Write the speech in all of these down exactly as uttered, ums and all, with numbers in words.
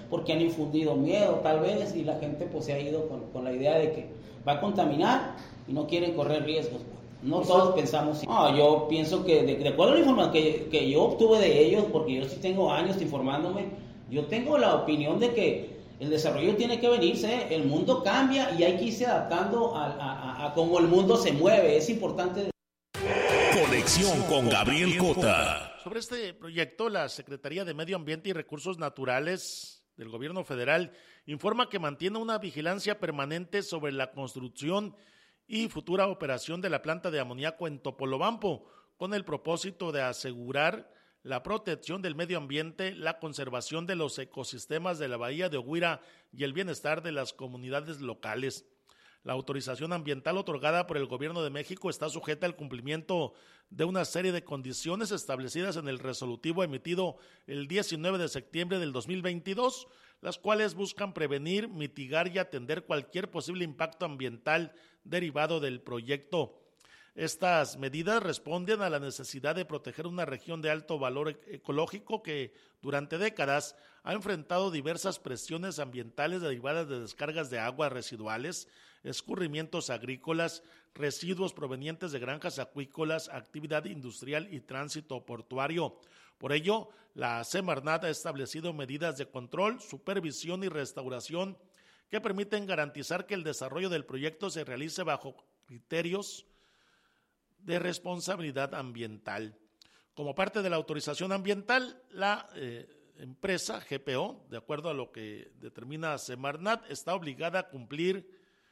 porque han infundido miedo tal vez y la gente pues se ha ido con, con la idea de que va a contaminar y no quieren correr riesgos. No todos pensamos así. No, yo pienso que de, de acuerdo a la información que, que yo obtuve de ellos, porque yo sí tengo años informándome, yo tengo la opinión de que el desarrollo tiene que venirse, el mundo cambia y hay que irse adaptando a, a, a, a cómo el mundo se mueve. Es importante. Conexión con Gabriel Cota. Sobre este proyecto, la Secretaría de Medio Ambiente y Recursos Naturales del Gobierno Federal informa que mantiene una vigilancia permanente sobre la construcción y futura operación de la planta de amoníaco en Topolobampo, con el propósito de asegurar la protección del medio ambiente, la conservación de los ecosistemas de la bahía de Oguira y el bienestar de las comunidades locales. La autorización ambiental otorgada por el Gobierno de México está sujeta al cumplimiento de una serie de condiciones establecidas en el resolutivo emitido el diecinueve de septiembre del dos mil veintidós, las cuales buscan prevenir, mitigar y atender cualquier posible impacto ambiental derivado del proyecto. Estas medidas responden a la necesidad de proteger una región de alto valor ecológico que durante décadas ha enfrentado diversas presiones ambientales derivadas de descargas de aguas residuales, escurrimientos agrícolas, residuos provenientes de granjas acuícolas, actividad industrial y tránsito portuario. Por ello, la Semarnat ha establecido medidas de control, supervisión y restauración que permiten garantizar que el desarrollo del proyecto se realice bajo criterios de responsabilidad ambiental. Como parte de la autorización ambiental, la eh, empresa G P O, de acuerdo a lo que determina Semarnat, está obligada a cumplir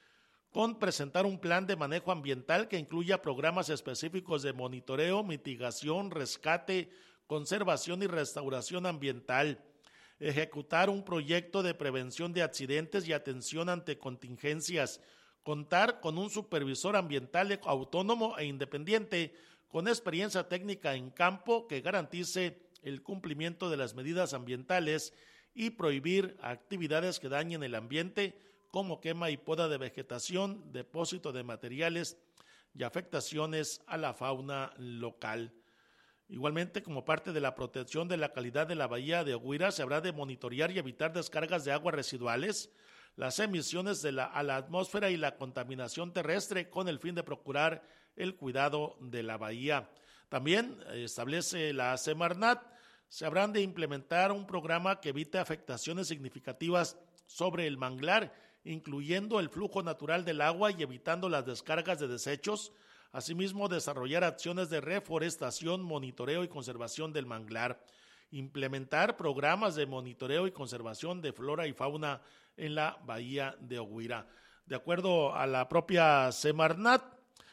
con presentar un plan de manejo ambiental que incluya programas específicos de monitoreo, mitigación, rescate, conservación y restauración ambiental, ejecutar un proyecto de prevención de accidentes y atención ante contingencias, contar con un supervisor ambiental autónomo e independiente con experiencia técnica en campo que garantice el cumplimiento de las medidas ambientales y prohibir actividades que dañen el ambiente como quema y poda de vegetación, depósito de materiales y afectaciones a la fauna local. Igualmente, como parte de la protección de la calidad de la bahía de Oguira, se habrá de monitorear y evitar descargas de aguas residuales, las emisiones de la, a la atmósfera y la contaminación terrestre con el fin de procurar el cuidado de la bahía. También eh, establece la Semarnat, se habrán de implementar un programa que evite afectaciones significativas sobre el manglar, incluyendo el flujo natural del agua y evitando las descargas de desechos. Asimismo, desarrollar acciones de reforestación, monitoreo y conservación del manglar. Implementar programas de monitoreo y conservación de flora y fauna en la bahía de Oguira. De acuerdo a la propia Semarnat,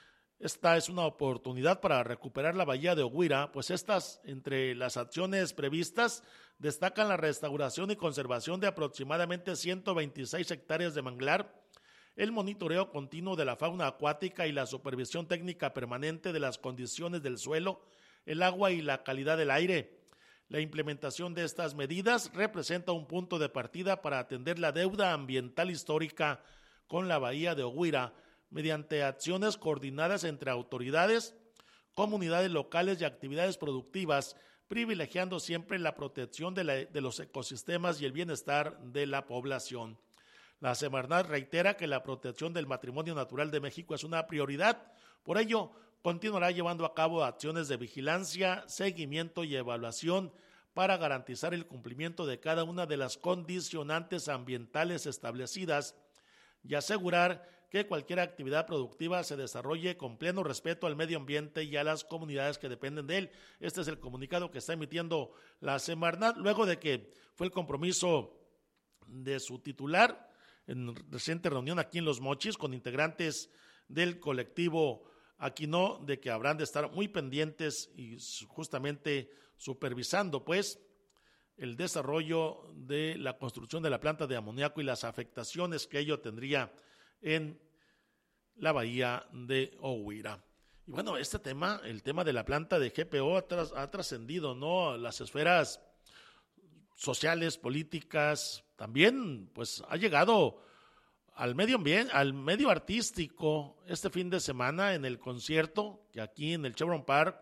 esta es una oportunidad para recuperar la bahía de Oguira, pues estas, entre las acciones previstas, destacan la restauración y conservación de aproximadamente ciento veintiséis hectáreas de manglar, el monitoreo continuo de la fauna acuática y la supervisión técnica permanente de las condiciones del suelo, el agua y la calidad del aire. La implementación de estas medidas representa un punto de partida para atender la deuda ambiental histórica con la bahía de Oguira mediante acciones coordinadas entre autoridades, comunidades locales y actividades productivas, privilegiando siempre la protección de, la, de los ecosistemas y el bienestar de la población. La Semarnat reitera que la protección del patrimonio natural de México es una prioridad, por ello continuará llevando a cabo acciones de vigilancia, seguimiento y evaluación para garantizar el cumplimiento de cada una de las condicionantes ambientales establecidas y asegurar que cualquier actividad productiva se desarrolle con pleno respeto al medio ambiente y a las comunidades que dependen de él. Este es el comunicado que está emitiendo la Semarnat luego de que fue el compromiso de su titular en reciente reunión aquí en Los Mochis con integrantes del colectivo Aquino, de que habrán de estar muy pendientes y justamente supervisando pues el desarrollo de la construcción de la planta de amoníaco y las afectaciones que ello tendría en la bahía de Oguira. Y bueno, este tema, el tema de la planta de G P O ha, tras, ha trascendido, ¿no?, las esferas sociales, políticas, también pues ha llegado al medio ambiente, al medio artístico este fin de semana en el concierto que aquí en el Chevron Park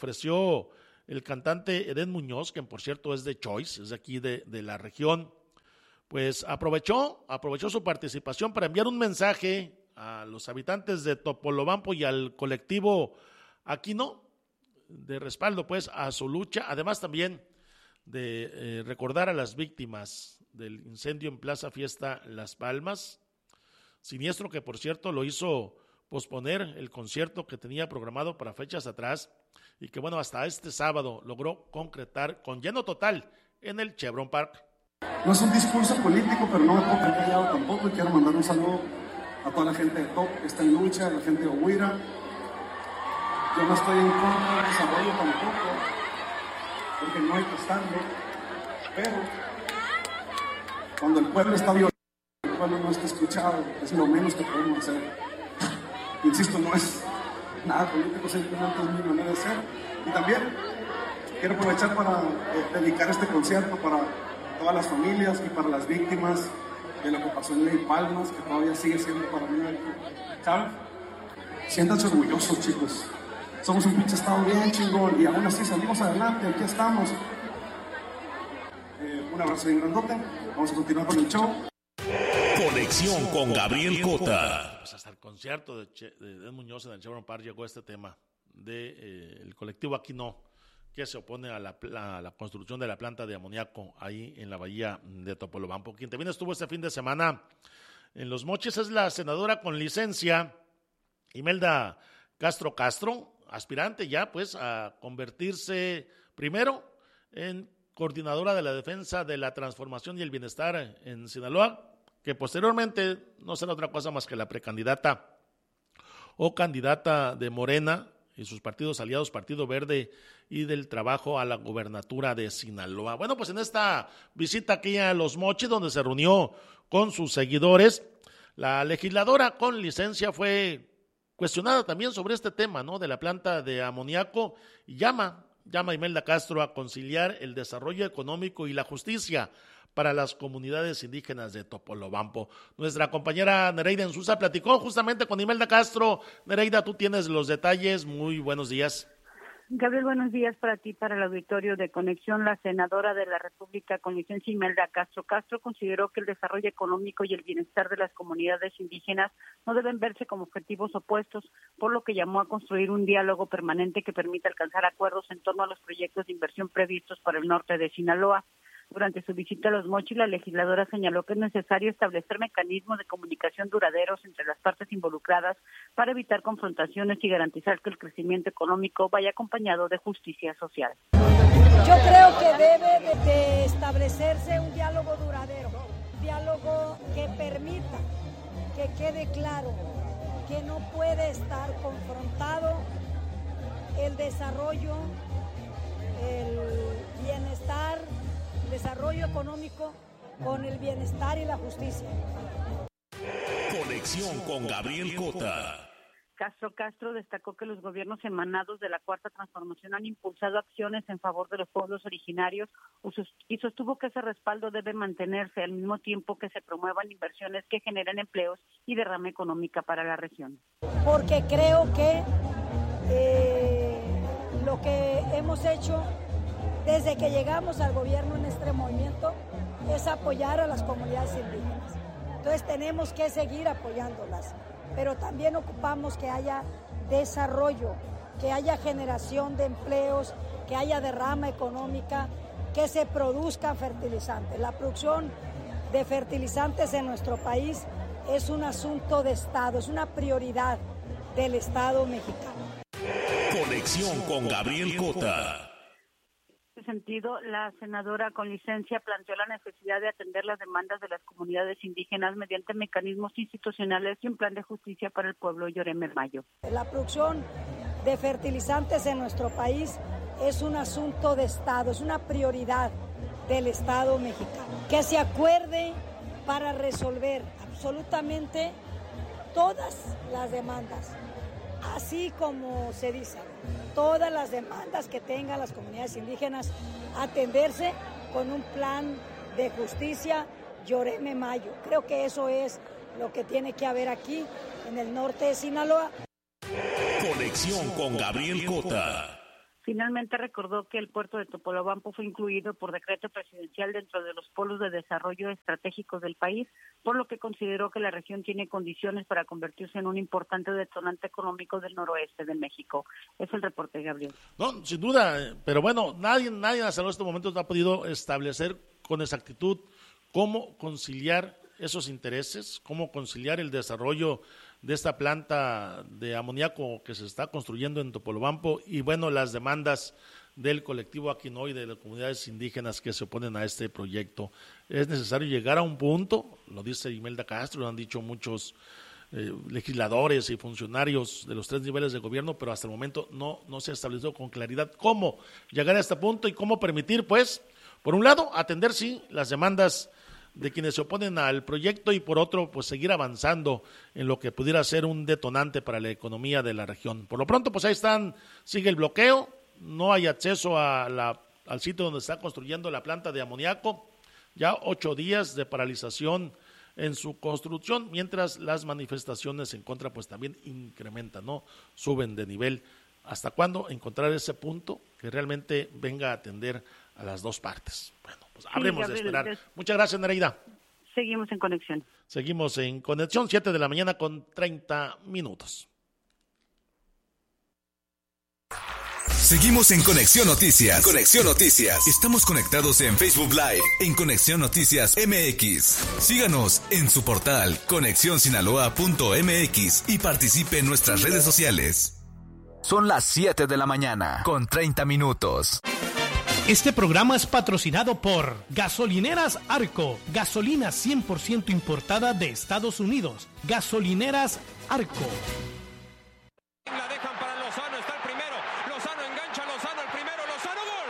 ofreció el cantante Edén Muñoz, que por cierto es de Choice, es de aquí de, de la región. pues aprovechó, aprovechó su participación para enviar un mensaje a los habitantes de Topolobampo y al colectivo Aquino, de respaldo pues a su lucha, además también de eh, recordar a las víctimas del incendio en Plaza Fiesta Las Palmas, siniestro que por cierto lo hizo posponer el concierto que tenía programado para fechas atrás y que bueno, hasta este sábado logró concretar con lleno total en el Chevron Park. No es un discurso político, pero no me puedo quedar callado tampoco y quiero mandar un saludo a toda la gente de Top que está en lucha, a la gente de Huira. Yo no estoy en contra del desarrollo tampoco, porque no hay que estarlo, pero cuando el pueblo está violento, el pueblo no está escuchado, es lo menos que podemos hacer. Insisto, no es nada político, simplemente es mi manera de ser. Y también quiero aprovechar para eh, dedicar este concierto para todas las familias y para las víctimas de lo que pasó en Ley Palmas, que todavía sigue siendo para mí, ¿saben? Siéntanse orgullosos, chicos. Somos un pinche estado bien chingón y aún así salimos adelante, aquí estamos. Eh, un abrazo bien grandote, vamos a continuar con el show. Conexión con Gabriel Cota. Pues hasta el concierto de, che, de Ed Muñoz en el Chevron Park llegó este tema del de, eh, colectivo Aquino, que se opone a la, la, la construcción de la planta de amoníaco ahí en la bahía de Topolobampo. Quien también estuvo este fin de semana en Los Mochis es la senadora con licencia Imelda Castro Castro, aspirante ya pues a convertirse primero en coordinadora de la defensa de la transformación y el bienestar en Sinaloa, que posteriormente no será otra cosa más que la precandidata o candidata de Morena y sus partidos aliados, Partido Verde y del Trabajo, a la gubernatura de Sinaloa. Bueno, pues en esta visita aquí a Los Mochis, donde se reunió con sus seguidores, la legisladora con licencia fue cuestionada también sobre este tema, ¿no?, de la planta de amoníaco, y llama, llama a Imelda Castro a conciliar el desarrollo económico y la justicia para las comunidades indígenas de Topolobampo. Nuestra compañera Nereida Ensusa platicó justamente con Imelda Castro. Nereida, tú tienes los detalles. Muy buenos días. Gabriel, buenos días para ti, para el auditorio de Conexión. La senadora de la República con licencia Imelda Castro Castro consideró que el desarrollo económico y el bienestar de las comunidades indígenas no deben verse como objetivos opuestos, por lo que llamó a construir un diálogo permanente que permita alcanzar acuerdos en torno a los proyectos de inversión previstos para el norte de Sinaloa. Durante su visita a Los Mochis, la legisladora señaló que es necesario establecer mecanismos de comunicación duraderos entre las partes involucradas para evitar confrontaciones y garantizar que el crecimiento económico vaya acompañado de justicia social. Yo creo que debe de, de establecerse un diálogo duradero, un diálogo que permita que quede claro que no puede estar confrontado el desarrollo, el bienestar, desarrollo económico con el bienestar y la justicia. Conexión con Gabriel Cota. Castro Castro destacó que los gobiernos emanados de la Cuarta Transformación han impulsado acciones en favor de los pueblos originarios y sostuvo que ese respaldo debe mantenerse al mismo tiempo que se promuevan inversiones que generen empleos y derrama económica para la región. Porque creo que eh, lo que hemos hecho desde que llegamos al gobierno en este movimiento es apoyar a las comunidades indígenas. Entonces tenemos que seguir apoyándolas, pero también ocupamos que haya desarrollo, que haya generación de empleos, que haya derrama económica, que se produzcan fertilizantes. La producción de fertilizantes en nuestro país es un asunto de Estado, es una prioridad del Estado mexicano. Conexión con Gabriel Cota. En ese sentido, la senadora con licencia planteó la necesidad de atender las demandas de las comunidades indígenas mediante mecanismos institucionales y un plan de justicia para el pueblo Yoreme Mayo. La producción de fertilizantes en nuestro país es un asunto de Estado, es una prioridad del Estado mexicano. Que se acuerde para resolver absolutamente todas las demandas, así como se dice, todas las demandas que tengan las comunidades indígenas, atenderse con un plan de justicia Yoreme Mayo. Creo que eso es lo que tiene que haber aquí en el norte de Sinaloa. Conexión con Gabriel Cota. Finalmente recordó que el puerto de Topolobampo fue incluido por decreto presidencial dentro de los polos de desarrollo estratégicos del país, por lo que consideró que la región tiene condiciones para convertirse en un importante detonante económico del noroeste de México. Es el reporte, Gabriel. No, sin duda, pero bueno, nadie, nadie hasta este momento ha podido establecer con exactitud cómo conciliar esos intereses, cómo conciliar el desarrollo de esta planta de amoníaco que se está construyendo en Topolobampo y bueno, las demandas del colectivo Aquinoy, de las comunidades indígenas que se oponen a este proyecto. Es necesario llegar a un punto, lo dice Imelda Castro, lo han dicho muchos eh, legisladores y funcionarios de los tres niveles de gobierno, pero hasta el momento no, no se ha establecido con claridad cómo llegar a este punto y cómo permitir, pues, por un lado, atender, sí, las demandas de quienes se oponen al proyecto y por otro, pues seguir avanzando en lo que pudiera ser un detonante para la economía de la región. Por lo pronto, pues ahí están, sigue el bloqueo, no hay acceso a la, al sitio donde está construyendo la planta de amoníaco, ya ocho días de paralización en su construcción, mientras las manifestaciones en contra pues también incrementan, ¿no? Suben de nivel. ¿Hasta cuándo encontrar ese punto que realmente venga a atender a las dos partes? Bueno, pues habremos sí, de esperar. Des... Muchas gracias, Nereida. Seguimos en conexión. Seguimos en conexión, siete de la mañana con treinta minutos. Seguimos en Conexión Noticias. Conexión Noticias. Estamos conectados en Facebook Live, en Conexión Noticias M X. Síganos en su portal conexión sinaloa punto m x y participe en nuestras redes sociales. Son las siete de la mañana, con treinta minutos. Este programa es patrocinado por Gasolineras Arco, gasolina cien por ciento importada de Estados Unidos. Gasolineras Arco. La dejan para Lozano, está el primero. Lozano engancha, Lozano el primero, Lozano, gol.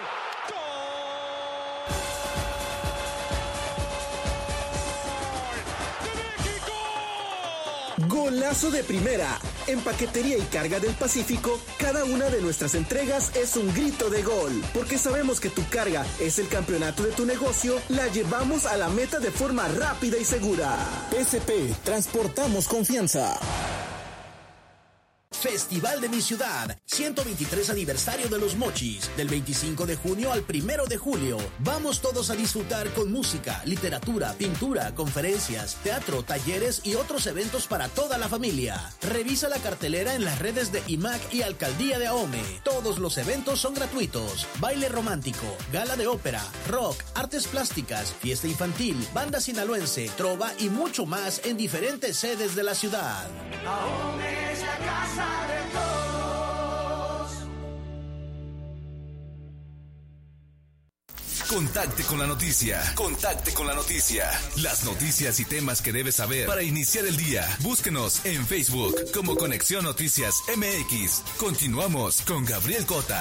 ¡Gol! ¡De México! Golazo de primera. En Paquetería y Carga del Pacífico, cada una de nuestras entregas es un grito de gol. Porque sabemos que tu carga es el campeonato de tu negocio, la llevamos a la meta de forma rápida y segura. P S P, transportamos confianza. Festival de mi ciudad, ciento veintitrés aniversario de los Mochis, del veinticinco de junio al primero de julio. Vamos todos a disfrutar con música, literatura, pintura, conferencias, teatro, talleres y otros eventos para toda la familia. Revisa la cartelera en las redes de I M A C y Alcaldía de Ahome. Todos los eventos son gratuitos. Baile romántico, gala de ópera, rock, artes plásticas, fiesta infantil, banda sinaloense, trova y mucho más en diferentes sedes de la ciudad. Ahome es la casa de todos. Contacte con la noticia. Contacte con la noticia. Las noticias y temas que debes saber para iniciar el día. Búsquenos en Facebook como Conexión Noticias M X. Continuamos con Gabriel Cota.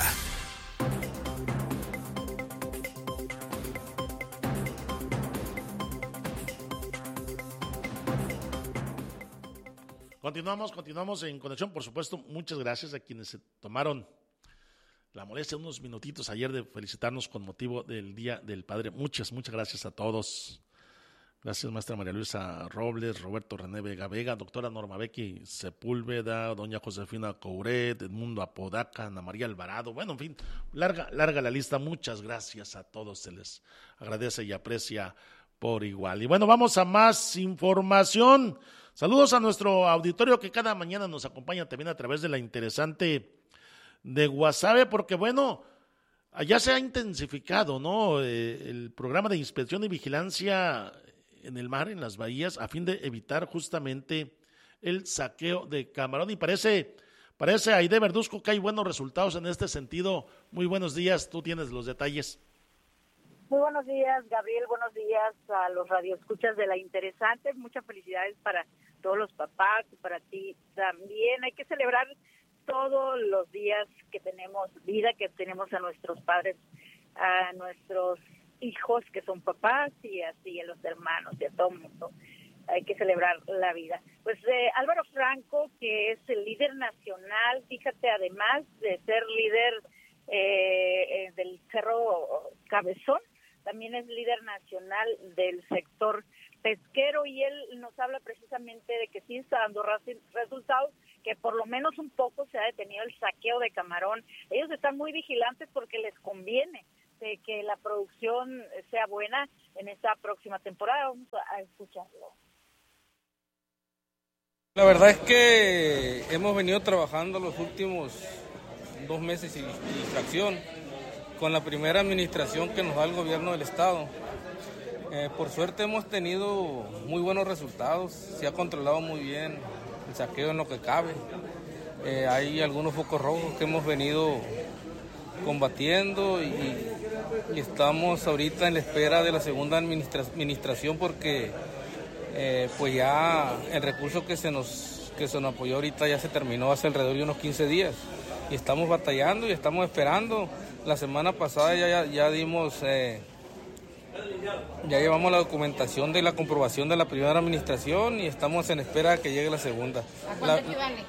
Continuamos, continuamos en conexión. Por supuesto, muchas gracias a quienes se tomaron la molestia unos minutitos ayer de felicitarnos con motivo del Día del Padre. Muchas, muchas gracias a todos. Gracias, maestra María Luisa Robles, Roberto René Vega Vega, doctora Norma Becky Sepúlveda, doña Josefina Couret, Edmundo Apodaca, Ana María Alvarado. Bueno, en fin, larga, larga la lista. Muchas gracias a todos. Se les agradece y aprecia por igual. Y bueno, vamos a más información. Saludos a nuestro auditorio que cada mañana nos acompaña también a través de la interesante de Guasave, porque bueno, allá se ha intensificado, ¿no? Eh, el programa de inspección y vigilancia en el mar, en las bahías, a fin de evitar justamente el saqueo de camarón. Y parece, parece Aide Verduzco que hay buenos resultados en este sentido. Muy buenos días, tú tienes los detalles. Muy buenos días, Gabriel, buenos días a los radioescuchas de La Interesante, muchas felicidades para todos los papás y para ti también. Hay que celebrar todos los días que tenemos vida, que tenemos a nuestros padres, a nuestros hijos que son papás y así a los hermanos y a todo el mundo. Hay que celebrar la vida. Pues eh, Álvaro Franco, que es el líder nacional, fíjate, además de ser líder eh, eh, del Cerro Cabezón, también es líder nacional del sector pesquero y él nos habla precisamente de que sí está dando resultados que por lo menos un poco se ha detenido el saqueo de camarón. Ellos están muy vigilantes porque les conviene de que la producción sea buena en esta próxima temporada. Vamos a escucharlo. La verdad es que hemos venido trabajando los últimos dos meses y, y fracción con la primera administración que nos da el gobierno del estado. Eh, por suerte hemos tenido muy buenos resultados, se ha controlado muy bien el saqueo en lo que cabe. Eh, hay algunos focos rojos que hemos venido combatiendo y, y estamos ahorita en la espera de la segunda administra- administración porque eh, pues ya el recurso que se nos que se nos apoyó ahorita ya se terminó hace alrededor de unos quince días y estamos batallando y estamos esperando. La semana pasada ya, ya, ya dimos eh, ya llevamos la documentación de la comprobación de la primera administración y estamos en espera de que llegue la segunda. ¿A cuánto equivale?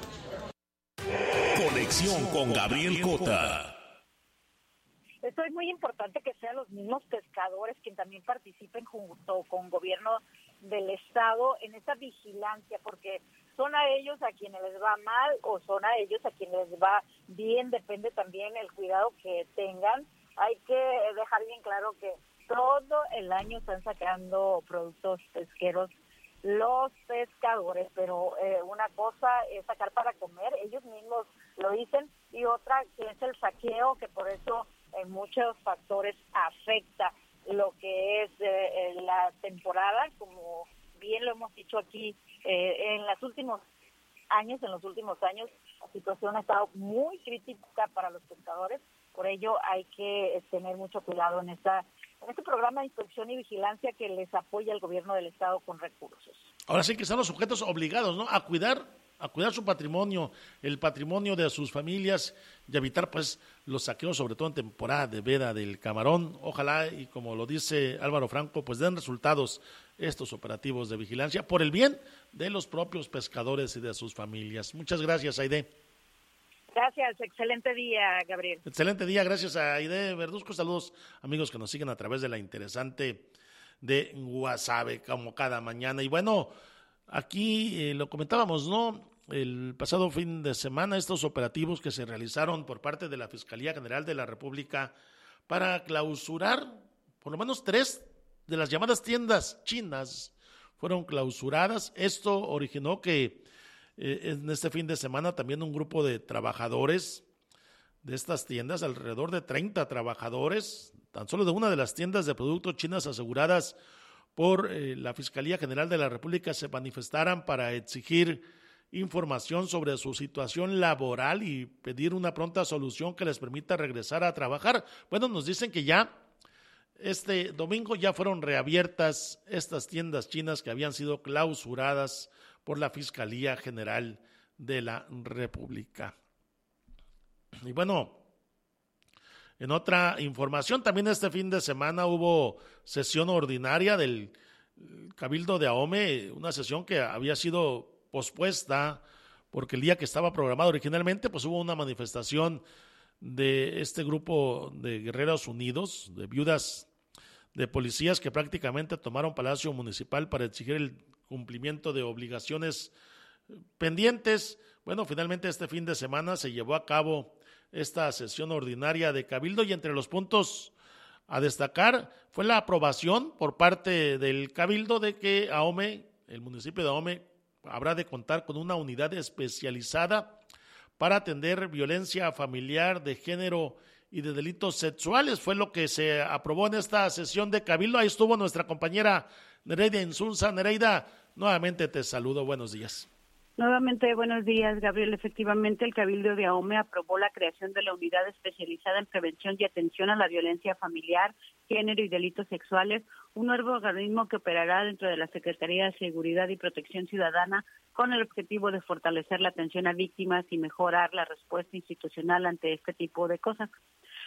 Conexión con Gabriel Cota. Esto es muy importante que sean los mismos pescadores quienes también participen junto con gobierno del estado en esa vigilancia, porque son a ellos a quienes les va mal o son a ellos a quienes les va bien, depende también el cuidado que tengan. Hay que dejar bien claro que todo el año están sacando productos pesqueros los pescadores, pero eh, una cosa es sacar para comer, ellos mismos lo dicen, y otra que es el saqueo, que por eso en muchos factores afecta lo que es eh, la temporada, como bien lo hemos dicho aquí, eh, en los últimos años, en los últimos años la situación ha estado muy crítica para los pescadores, por ello hay que tener mucho cuidado en esta en este programa de inspección y vigilancia que les apoya el gobierno del estado con recursos. Ahora sí que están los sujetos obligados, ¿no?, a cuidar a cuidar su patrimonio, el patrimonio de sus familias y evitar pues los saqueos, sobre todo en temporada de veda del camarón. Ojalá, y como lo dice Álvaro Franco, pues den resultados estos operativos de vigilancia por el bien de los propios pescadores y de sus familias. Muchas gracias, Aide. Gracias, excelente día, Gabriel. Excelente día, gracias a Aide Verduzco. Saludos, amigos que nos siguen a través de la interesante de Guasave, como cada mañana. Y bueno, aquí eh, lo comentábamos, ¿no? El pasado fin de semana, estos operativos que se realizaron por parte de la Fiscalía General de la República para clausurar por lo menos tres de las llamadas tiendas chinas fueron clausuradas. Esto originó que eh, en este fin de semana también un grupo de trabajadores de estas tiendas, alrededor de treinta trabajadores, tan solo de una de las tiendas de productos chinas aseguradas por eh, la Fiscalía General de la República, se manifestaran para exigir información sobre su situación laboral y pedir una pronta solución que les permita regresar a trabajar. Bueno, nos dicen que ya este domingo ya fueron reabiertas estas tiendas chinas que habían sido clausuradas por la Fiscalía General de la República. Y bueno, en otra información, también este fin de semana hubo sesión ordinaria del Cabildo de Ahome, una sesión que había sido pospuesta porque el día que estaba programado originalmente, pues hubo una manifestación de este grupo de Guerreros Unidos, de viudas de policías que prácticamente tomaron Palacio Municipal para exigir el cumplimiento de obligaciones pendientes. Bueno, finalmente este fin de semana se llevó a cabo esta sesión ordinaria de Cabildo y entre los puntos a destacar fue la aprobación por parte del Cabildo de que Ahome, el municipio de Ahome, habrá de contar con una unidad especializada para atender violencia familiar, de género y de delitos sexuales. Fue lo que se aprobó en esta sesión de Cabildo. Ahí estuvo nuestra compañera Nereida Insunza. Nereida, nuevamente te saludo. Buenos días. Nuevamente, buenos días, Gabriel. Efectivamente, el Cabildo de Ahome aprobó la creación de la Unidad Especializada en Prevención y Atención a la Violencia Familiar, Género y Delitos Sexuales, un nuevo organismo que operará dentro de la Secretaría de Seguridad y Protección Ciudadana con el objetivo de fortalecer la atención a víctimas y mejorar la respuesta institucional ante este tipo de cosas.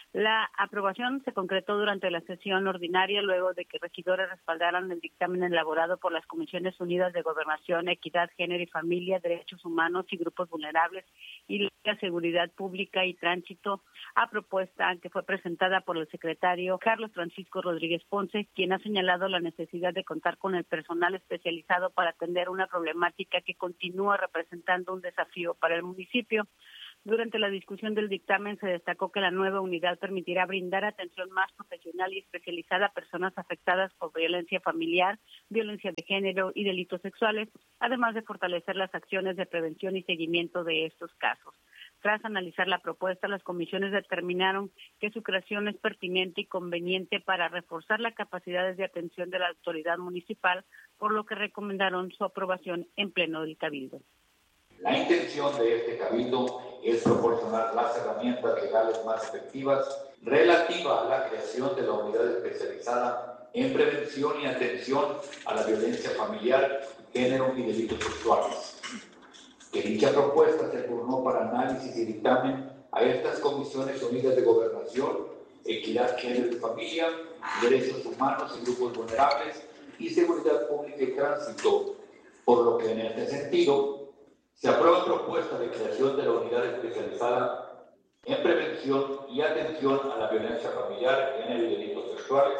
La aprobación se concretó durante la sesión ordinaria luego de que regidores respaldaran el dictamen elaborado por las Comisiones Unidas de Gobernación, Equidad, Género y Familia, Derechos Humanos y Grupos Vulnerables y la Seguridad Pública y Tránsito, a propuesta que fue presentada por el secretario Carlos Francisco Rodríguez Ponce, quien ha señalado la necesidad de contar con el personal especializado para atender una problemática que continúa representando un desafío para el municipio. Durante la discusión del dictamen se destacó que la nueva unidad permitirá brindar atención más profesional y especializada a personas afectadas por violencia familiar, violencia de género y delitos sexuales, además de fortalecer las acciones de prevención y seguimiento de estos casos. Tras analizar la propuesta, las comisiones determinaron que su creación es pertinente y conveniente para reforzar las capacidades de atención de la autoridad municipal, por lo que recomendaron su aprobación en pleno del Cabildo. La intención de este cabildo es proporcionar las herramientas legales más efectivas relativa a la creación de la unidad especializada en prevención y atención a la violencia familiar, género y delitos sexuales. Que dicha propuesta se turnó para análisis y dictamen a estas Comisiones Unidas de Gobernación, Equidad, Género y Familia, Derechos Humanos y Grupos Vulnerables y Seguridad Pública y Tránsito, por lo que en este sentido se aprueba propuesta de creación de la unidad especializada en prevención y atención a la violencia familiar, género y delitos sexuales.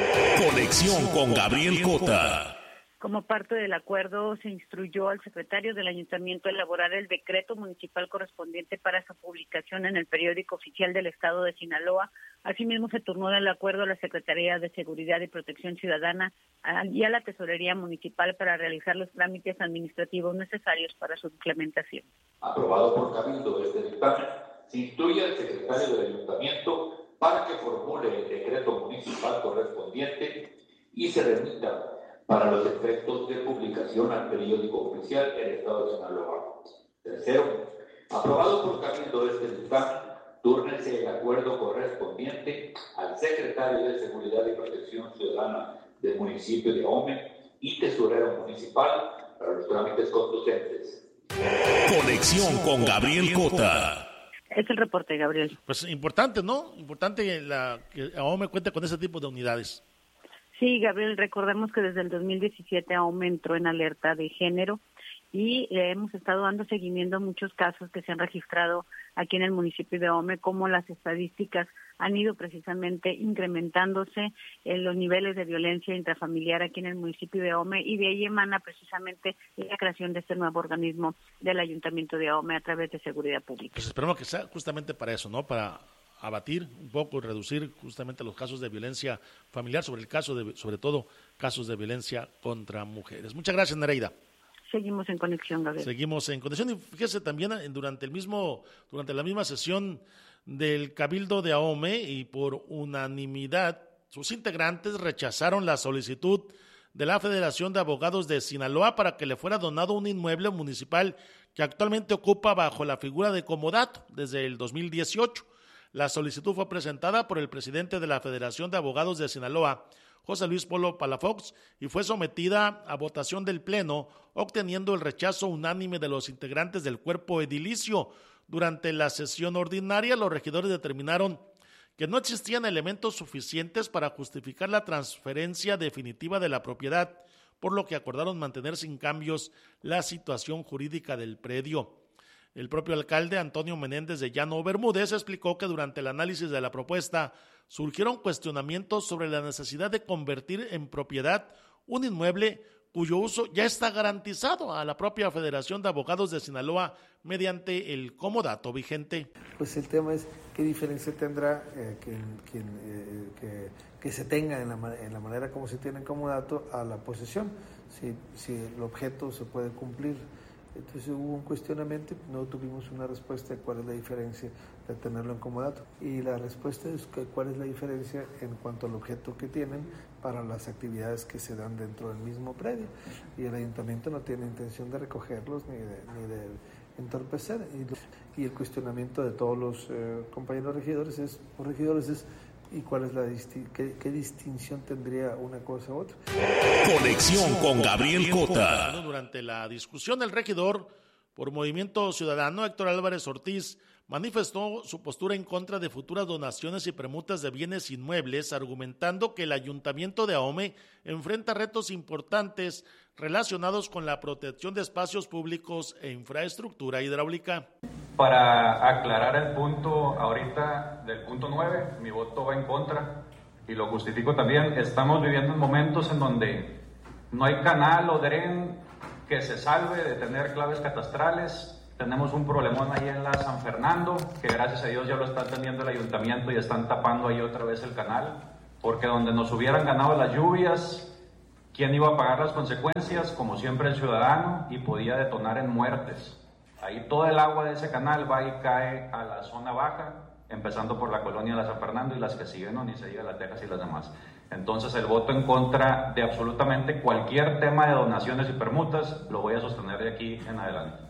Conexión con Gabriel Cota. Como parte del acuerdo, se instruyó al secretario del Ayuntamiento a elaborar el decreto municipal correspondiente para su publicación en el periódico oficial del Estado de Sinaloa. Asimismo, se turnó del acuerdo a la Secretaría de Seguridad y Protección Ciudadana y a la Tesorería Municipal para realizar los trámites administrativos necesarios para su implementación. Aprobado por Cabildo este dictamen, se instruye al secretario del Ayuntamiento para que formule el decreto municipal correspondiente y se remita para los efectos de publicación al periódico oficial del Estado de Sinaloa. Tercero, aprobado por Cabildo este dictamen, túrnese el acuerdo correspondiente al secretario de Seguridad y Protección Ciudadana del municipio de Ahome y tesorero municipal para los trámites conducentes. Conexión con Gabriel Cota. Es el reporte, Gabriel. Pues importante, ¿no? Importante la, que Ahome cuente con ese tipo de unidades. Sí, Gabriel, recordemos que desde el dos mil diecisiete Ahome entró en alerta de género y le hemos estado dando seguimiento a muchos casos que se han registrado aquí en el municipio de Ahome, como las estadísticas han ido precisamente incrementándose en los niveles de violencia intrafamiliar aquí en el municipio de Ahome, y de ahí emana precisamente la creación de este nuevo organismo del Ayuntamiento de Ahome a través de Seguridad Pública. Pues esperemos que sea justamente para eso, ¿no? Para abatir un poco, reducir justamente los casos de violencia familiar, sobre el caso de, sobre todo casos de violencia contra mujeres. Muchas gracias, Nereida. Seguimos en conexión, Gabriel. Seguimos en conexión y fíjese también durante el mismo, durante la misma sesión del Cabildo de Ahome y por unanimidad, sus integrantes rechazaron la solicitud de la Federación de Abogados de Sinaloa para que le fuera donado un inmueble municipal que actualmente ocupa bajo la figura de comodato desde el dos mil dieciocho. La solicitud fue presentada por el presidente de la Federación de Abogados de Sinaloa, José Luis Polo Palafox, y fue sometida a votación del Pleno, obteniendo el rechazo unánime de los integrantes del cuerpo edilicio. Durante la sesión ordinaria, los regidores determinaron que no existían elementos suficientes para justificar la transferencia definitiva de la propiedad, por lo que acordaron mantener sin cambios la situación jurídica del predio. El propio alcalde Antonio Menéndez de Llano Bermúdez explicó que durante el análisis de la propuesta surgieron cuestionamientos sobre la necesidad de convertir en propiedad un inmueble cuyo uso ya está garantizado a la propia Federación de Abogados de Sinaloa mediante el comodato vigente. Pues el tema es qué diferencia tendrá eh, que, que, eh, que, que se tenga en la, en la manera como se tiene el comodato a la posesión, si, si el objeto se puede cumplir. Entonces hubo un cuestionamiento, no tuvimos una respuesta de cuál es la diferencia de tenerlo en comodato. Y la respuesta es que cuál es la diferencia en cuanto al objeto que tienen para las actividades que se dan dentro del mismo predio. Y el ayuntamiento no tiene intención de recogerlos ni de, ni de entorpecer. Y, y el cuestionamiento de todos los eh, compañeros regidores es, o regidores es, ¿y cuál es la disti- qué, qué distinción tendría una cosa u otra? Conexión con Gabriel Cota. Durante la discusión, el regidor por Movimiento Ciudadano, Héctor Álvarez Ortiz, manifestó su postura en contra de futuras donaciones y permutas de bienes inmuebles, argumentando que el Ayuntamiento de Ahome enfrenta retos importantes relacionados con la protección de espacios públicos e infraestructura hidráulica. Para aclarar el punto ahorita del punto nueve, mi voto va en contra y lo justifico también. Estamos viviendo en momentos en donde no hay canal o dren que se salve de tener claves catastrales. Tenemos un problemón ahí en la San Fernando, que gracias a Dios ya lo está atendiendo el ayuntamiento y están tapando ahí otra vez el canal, porque donde nos hubieran ganado las lluvias, ¿quién iba a pagar las consecuencias? Como siempre el ciudadano, y podía detonar en muertes. Ahí todo el agua de ese canal va y cae a la zona baja, empezando por la colonia de la San Fernando y las que siguen, no, ni se diga la Texas y las demás. Entonces el voto en contra de absolutamente cualquier tema de donaciones y permutas lo voy a sostener de aquí en adelante.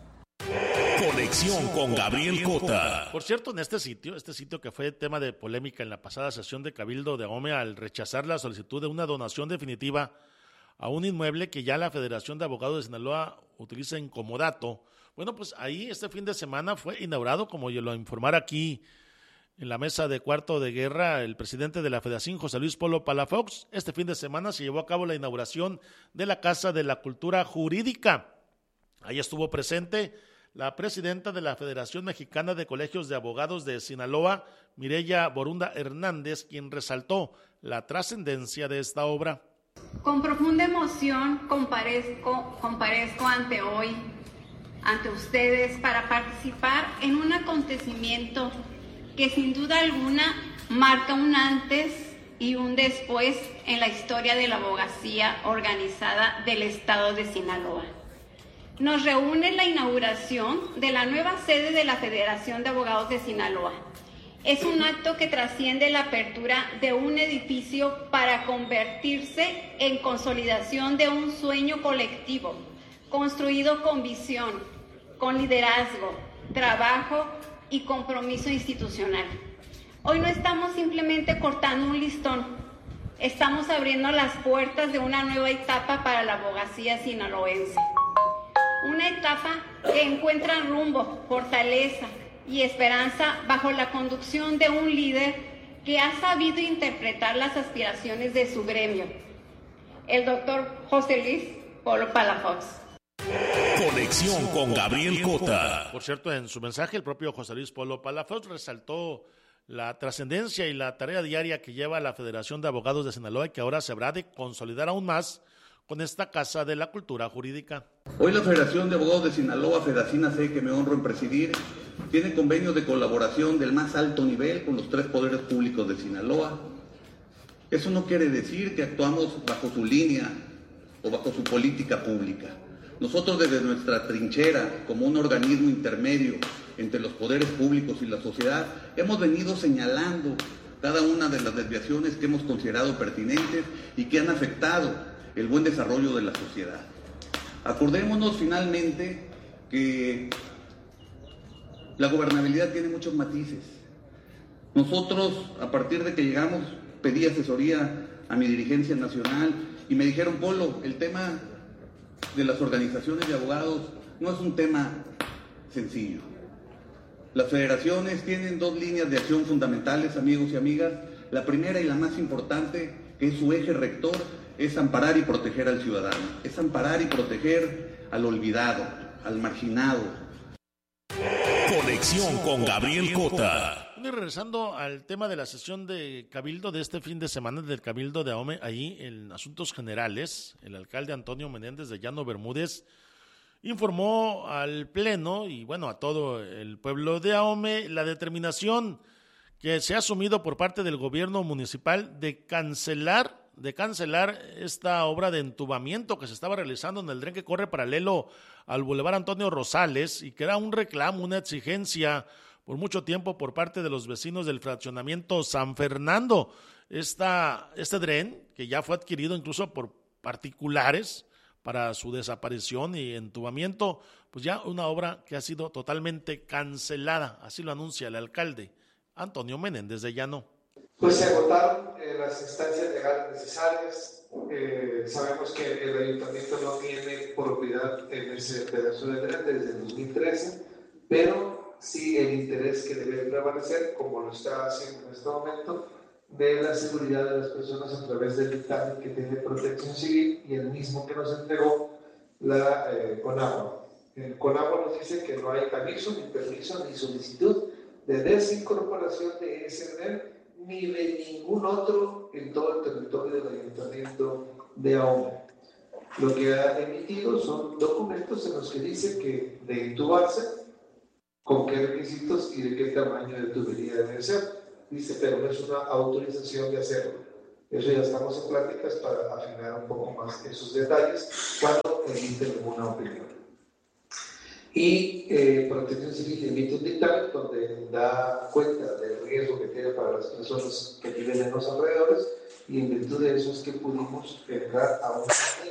Conexión con Gabriel Cota. Por cierto, en este sitio, este sitio que fue tema de polémica en la pasada sesión de Cabildo de Ahome al rechazar la solicitud de una donación definitiva a un inmueble que ya la Federación de Abogados de Sinaloa utiliza en comodato. Bueno, pues ahí este fin de semana fue inaugurado, como yo lo informara aquí en la mesa de cuarto de guerra, el presidente de la Federación, José Luis Polo Palafox. Este fin de semana se llevó a cabo la inauguración de la Casa de la Cultura Jurídica. Ahí estuvo presente la presidenta de la Federación Mexicana de Colegios de Abogados de Sinaloa, Mireya Borunda Hernández, quien resaltó la trascendencia de esta obra. Con profunda emoción comparezco, comparezco ante hoy, ante ustedes, para participar en un acontecimiento que sin duda alguna marca un antes y un después en la historia de la abogacía organizada del estado de Sinaloa. Nos reúne la inauguración de la nueva sede de la Federación de Abogados de Sinaloa. Es un acto que trasciende la apertura de un edificio para convertirse en consolidación de un sueño colectivo, construido con visión, con liderazgo, trabajo y compromiso institucional. Hoy no estamos simplemente cortando un listón, estamos abriendo las puertas de una nueva etapa para la abogacía sinaloense. Una etapa que encuentra rumbo, fortaleza y esperanza bajo la conducción de un líder que ha sabido interpretar las aspiraciones de su gremio, el doctor José Luis Polo Palafox. Conexión con Gabriel Cota. Por cierto, en su mensaje, el propio José Luis Polo Palafox resaltó la trascendencia y la tarea diaria que lleva la Federación de Abogados de Sinaloa y que ahora se habrá de consolidar aún más con esta Casa de la Cultura Jurídica. Hoy la Federación de Abogados de Sinaloa, Fedacina C, que me honro en presidir, tiene convenios de colaboración del más alto nivel con los tres poderes públicos de Sinaloa. Eso no quiere decir que actuamos bajo su línea o bajo su política pública. Nosotros desde nuestra trinchera, como un organismo intermedio entre los poderes públicos y la sociedad, hemos venido señalando cada una de las desviaciones que hemos considerado pertinentes y que han afectado el buen desarrollo de la sociedad. Acordémonos finalmente que la gobernabilidad tiene muchos matices. Nosotros, a partir de que llegamos, pedí asesoría a mi dirigencia nacional y me dijeron, Polo, el tema de las organizaciones de abogados no es un tema sencillo. Las federaciones tienen dos líneas de acción fundamentales, amigos y amigas. La primera y la más importante, que es su eje rector, es amparar y proteger al ciudadano, es amparar y proteger al olvidado, al marginado. Conexión con Gabriel Cota. Y regresando al tema de la sesión de Cabildo de este fin de semana del Cabildo de Ahome, ahí en Asuntos Generales, el alcalde Antonio Menéndez de Llano Bermúdez informó al Pleno y bueno, a todo el pueblo de Ahome la determinación que se ha asumido por parte del gobierno municipal de cancelar de cancelar esta obra de entubamiento que se estaba realizando en el dren que corre paralelo al Boulevard Antonio Rosales y que era un reclamo, una exigencia por mucho tiempo por parte de los vecinos del fraccionamiento San Fernando. Esta, este dren, que ya fue adquirido incluso por particulares para su desaparición y entubamiento, pues ya una obra que ha sido totalmente cancelada, así lo anuncia el alcalde Antonio Menéndez de Llano. Pues se agotaron eh, las instancias legales necesarias. Eh, sabemos que el ayuntamiento no tiene propiedad en ese pedazo de dren desde el dos mil trece, pero sí el interés que debe prevalecer, como lo está haciendo en este momento, de la seguridad de las personas a través del dictamen que tiene Protección Civil y el mismo que nos entregó la eh, CONAGUA. El CONAGUA nos dice que no hay aviso, ni permiso, ni solicitud de desincorporación de ese DREN ni de ningún otro en todo el territorio del Ayuntamiento de Ahome. Lo que ha emitido son documentos en los que dice que de intubarse, con qué requisitos y de qué tamaño de tubería debe ser. Dice, pero no es una autorización de hacerlo. Eso ya estamos en pláticas para afinar un poco más esos detalles cuando emiten alguna opinión. Y eh, Protección Civil emite un dictamen donde da cuenta del riesgo que tiene para las personas que viven en los alrededores y en virtud de eso es que pudimos entrar a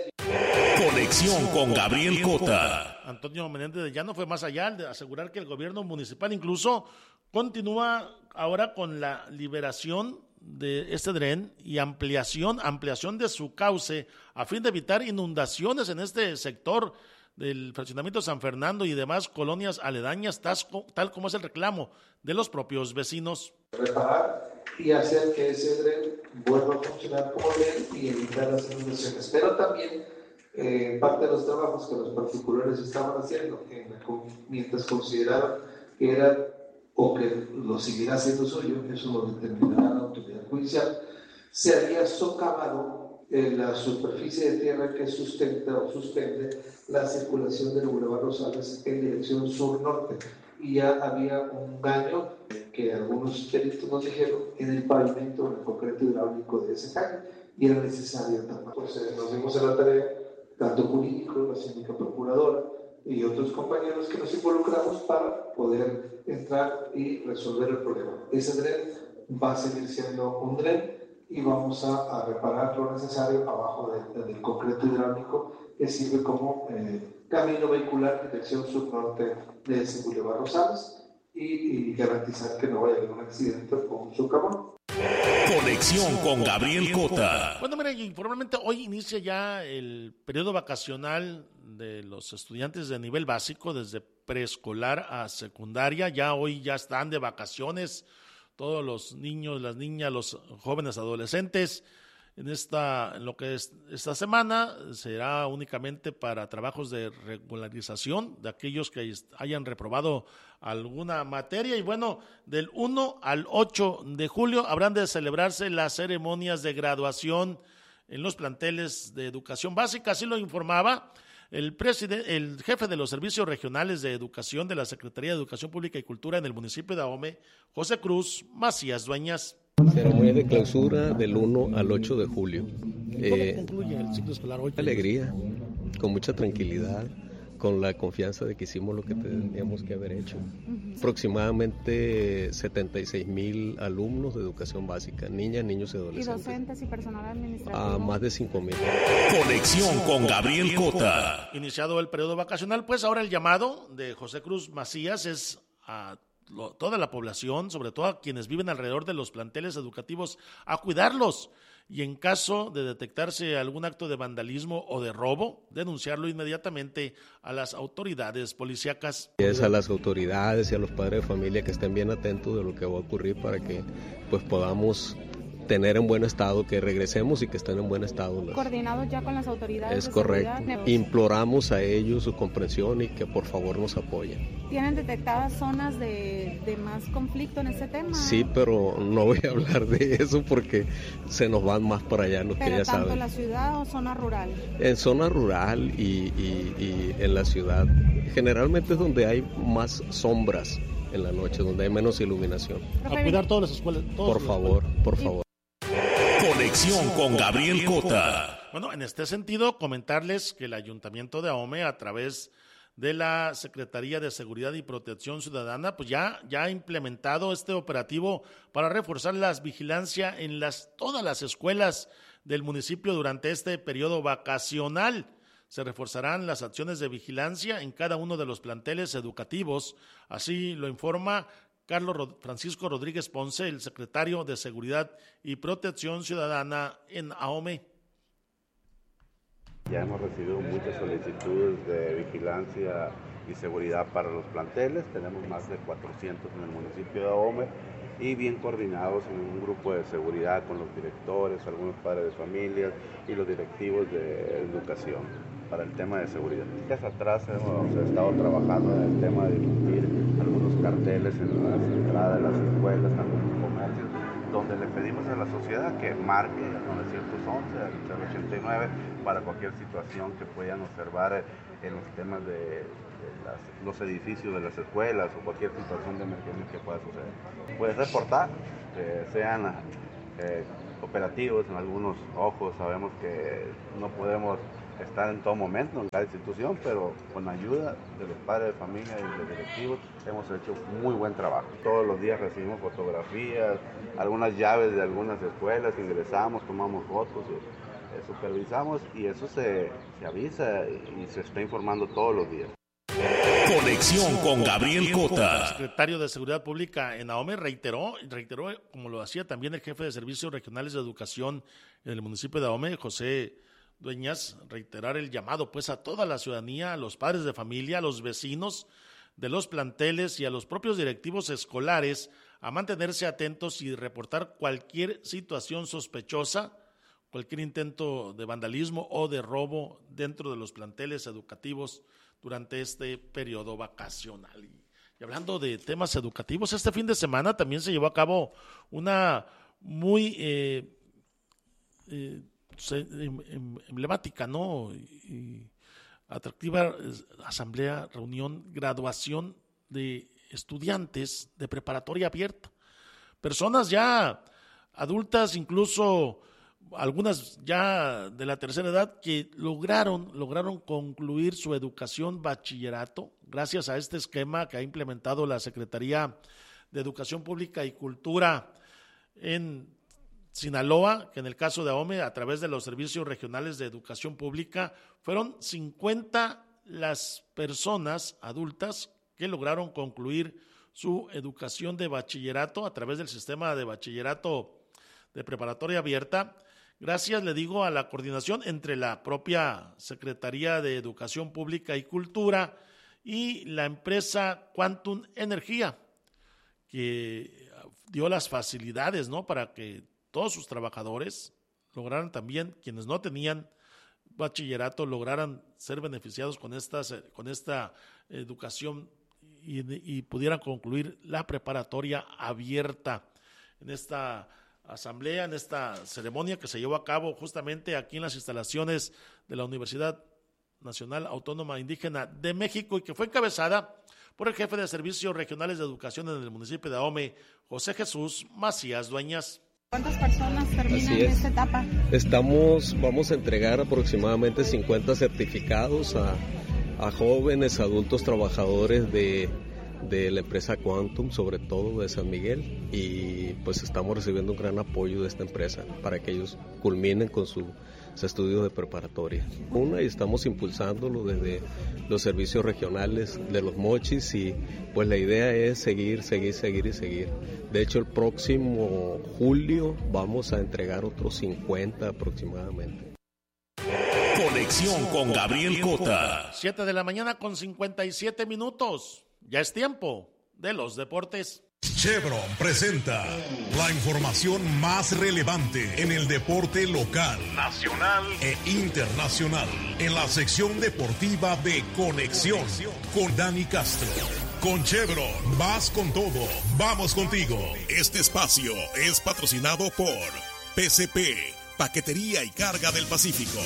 una... Conexión con Gabriel Cota. Antonio Menéndez de Llano fue más allá de asegurar que el gobierno municipal incluso continúa ahora con la liberación de este dren y ampliación, ampliación de su cauce a fin de evitar inundaciones en este sector del fraccionamiento San Fernando y demás colonias aledañas, tal como es el reclamo de los propios vecinos. Reparar y hacer que ese dren vuelva a funcionar como dren y evitar las inundaciones, pero también eh, parte de los trabajos que los particulares estaban haciendo en, mientras consideraron que era o que lo seguirá haciendo suyo, eso lo determinará la autoridad judicial, se había socavado eh, la superficie de tierra que sustenta o suspende la circulación del Boulevard Rosales en dirección sur-norte. Y ya había un daño que algunos peritos nos dijeron en el pavimento, en el concreto hidráulico de ese calle, y era necesario tapar. Pues eh, nos dimos a la tarea, tanto jurídico, la síndica procuradora, y otros compañeros que nos involucramos para poder entrar y resolver el problema. Ese dren va a seguir siendo un dren y vamos a, a reparar lo necesario abajo de, de, del concreto hidráulico que sirve como eh, camino vehicular dirección sur-norte de ese Boulevard Rosales y, y garantizar que no vaya a haber un accidente con un socavón. Conexión con Gabriel Cota. Bueno, mira, informalmente hoy inicia ya el periodo vacacional de los estudiantes de nivel básico, desde preescolar a secundaria. Ya hoy ya están de vacaciones todos los niños, las niñas, los jóvenes adolescentes. En esta, en lo que es esta semana será únicamente para trabajos de regularización de aquellos que hayan reprobado alguna materia. Y bueno, del uno al ocho de julio habrán de celebrarse las ceremonias de graduación en los planteles de educación básica. Así lo informaba el presidente, el jefe de los servicios regionales de educación de la Secretaría de Educación Pública y Cultura en el municipio de Ahome, José Cruz Macías Dueñas. Ceremonia de clausura del uno al ocho de julio. ¿Cómo eh, concluye el ciclo escolar hoy? Alegría, con mucha tranquilidad, con la confianza de que hicimos lo que teníamos que haber hecho. Uh-huh. Aproximadamente setenta y seis mil alumnos de educación básica, niñas, niños y adolescentes. ¿Y docentes y personal administrativo? A más de cinco mil. Conexión con Gabriel Cota. Iniciado el periodo vacacional, pues ahora el llamado de José Cruz Macías es a Lo, toda la población, sobre todo a quienes viven alrededor de los planteles educativos, a cuidarlos y en caso de detectarse algún acto de vandalismo o de robo, denunciarlo inmediatamente a las autoridades policíacas. Es a las autoridades y a los padres de familia que estén bien atentos de lo que va a ocurrir para que pues podamos tener en buen estado, que regresemos y que estén en buen estado. ¿Coordinados ya con las autoridades? Es correcto. Imploramos a ellos su comprensión y que por favor nos apoyen. ¿Tienen detectadas zonas de, de más conflicto en este tema? Sí, pero no voy a hablar de eso porque se nos van más para allá los ¿Pero que ya tanto saben. en la ciudad o zona rural? En zona rural y, y, y en la ciudad. Generalmente es donde hay más sombras en la noche, donde hay menos iluminación. A cuidar todas las escuelas. Por favor, por favor. Conexión con Gabriel Cota. Bueno, en este sentido, comentarles que el Ayuntamiento de Ahome, a través de la Secretaría de Seguridad y Protección Ciudadana, pues ya, ya ha implementado este operativo para reforzar la vigilancia en las, todas las escuelas del municipio durante este periodo vacacional. Se reforzarán las acciones de vigilancia en cada uno de los planteles educativos, así lo informa Carlos Francisco Rodríguez Ponce, el secretario de Seguridad y Protección Ciudadana en Ahome. Ya hemos recibido muchas solicitudes de vigilancia y seguridad para los planteles. Tenemos más de cuatrocientos en el municipio de Ahome y bien coordinados en un grupo de seguridad con los directores, algunos padres de familias y los directivos de educación para el tema de seguridad. Días atrás hemos estado trabajando en el tema de difundir algunos carteles en las entradas de las escuelas, en algunos comercios, donde le pedimos a la sociedad que marque al novecientos once, al cero ochenta y nueve, para cualquier situación que puedan observar en los temas de, de las, los edificios de las escuelas o cualquier situación de emergencia que pueda suceder. Puedes reportar, que sean eh, operativos en algunos ojos. Sabemos que no podemos estar en todo momento en cada institución, pero con la ayuda de los padres de familia y de los directivos hemos hecho muy buen trabajo. Todos los días recibimos fotografías, algunas llaves de algunas escuelas, ingresamos, tomamos fotos, eh, supervisamos y eso se, se avisa y se está informando todos los días. Conexión con Gabriel Cota. El secretario de Seguridad Pública en Ahome reiteró, reiteró, como lo hacía también el jefe de Servicios Regionales de Educación en el municipio de Ahome, José Dueñas, reiterar el llamado pues a toda la ciudadanía, a los padres de familia, a los vecinos de los planteles y a los propios directivos escolares a mantenerse atentos y reportar cualquier situación sospechosa, cualquier intento de vandalismo o de robo dentro de los planteles educativos durante este periodo vacacional. Y, y hablando de temas educativos, este fin de semana también se llevó a cabo una muy eh, eh, emblemática, ¿no? Y atractiva asamblea, reunión, graduación de estudiantes de preparatoria abierta. Personas ya adultas, incluso algunas ya de la tercera edad, que lograron, lograron concluir su educación bachillerato gracias a este esquema que ha implementado la Secretaría de Educación Pública y Cultura en Sinaloa, que en el caso de Ahome, a través de los servicios regionales de educación pública, fueron cincuenta las personas adultas que lograron concluir su educación de bachillerato a través del sistema de bachillerato de preparatoria abierta. Gracias, le digo, a la coordinación entre la propia Secretaría de Educación Pública y Cultura y la empresa Quantum Energía, que dio las facilidades, ¿no?, para que todos sus trabajadores lograran también, quienes no tenían bachillerato, lograran ser beneficiados con, estas, con esta educación y, y pudieran concluir la preparatoria abierta. En esta asamblea, en esta ceremonia que se llevó a cabo justamente aquí en las instalaciones de la Universidad Nacional Autónoma Indígena de México y que fue encabezada por el jefe de Servicios Regionales de Educación en el municipio de Ahome, José Jesús Macías Dueñas. ¿Cuántas personas terminan esta etapa? Estamos, vamos a entregar aproximadamente cincuenta certificados a, a jóvenes, adultos trabajadores de, de la empresa Quantum, sobre todo de San Miguel, y pues estamos recibiendo un gran apoyo de esta empresa para que ellos culminen con sus estudios de preparatoria. Una, y estamos impulsándolo desde los servicios regionales de los Mochis y pues la idea es seguir, seguir, seguir y seguir. De hecho, el próximo julio vamos a entregar otros cincuenta aproximadamente. Conexión con Gabriel Cota. siete de la mañana con cincuenta y siete minutos. Ya es tiempo de los deportes. Chevron presenta la información más relevante en el deporte local, nacional e internacional, en la sección deportiva de Conexión con Dani Castro. Con Chevron, vas con todo, vamos contigo. Este espacio es patrocinado por P C P, Paquetería y Carga del Pacífico.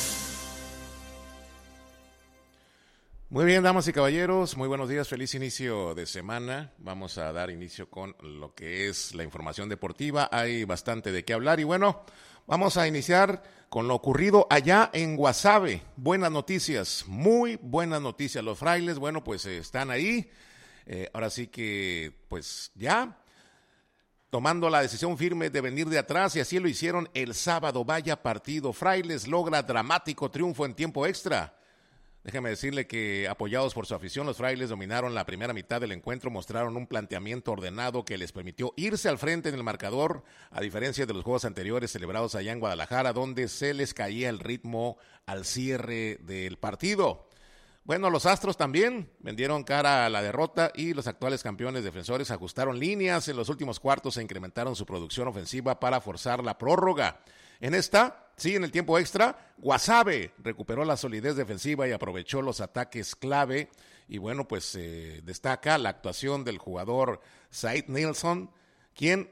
Muy bien, damas y caballeros, muy buenos días, feliz inicio de semana. Vamos a dar inicio con lo que es la información deportiva. Hay bastante de qué hablar y bueno, vamos a iniciar con lo ocurrido allá en Guasave. Buenas noticias, muy buenas noticias. Los frailes, bueno, pues eh, están ahí. Eh, ahora sí que, pues ya, tomando la decisión firme de venir de atrás y así lo hicieron el sábado. Vaya partido, Frailes logra dramático triunfo en tiempo extra. Déjeme decirle que, apoyados por su afición, los Frailes dominaron la primera mitad del encuentro, mostraron un planteamiento ordenado que les permitió irse al frente en el marcador, a diferencia de los juegos anteriores celebrados allá en Guadalajara, donde se les caía el ritmo al cierre del partido. Bueno, los Astros también vendieron cara a la derrota y los actuales campeones defensores ajustaron líneas en los últimos cuartos e incrementaron su producción ofensiva para forzar la prórroga. En esta, sí, en el tiempo extra, Guasave recuperó la solidez defensiva y aprovechó los ataques clave. Y bueno, pues eh, destaca la actuación del jugador Said Nilsson, quien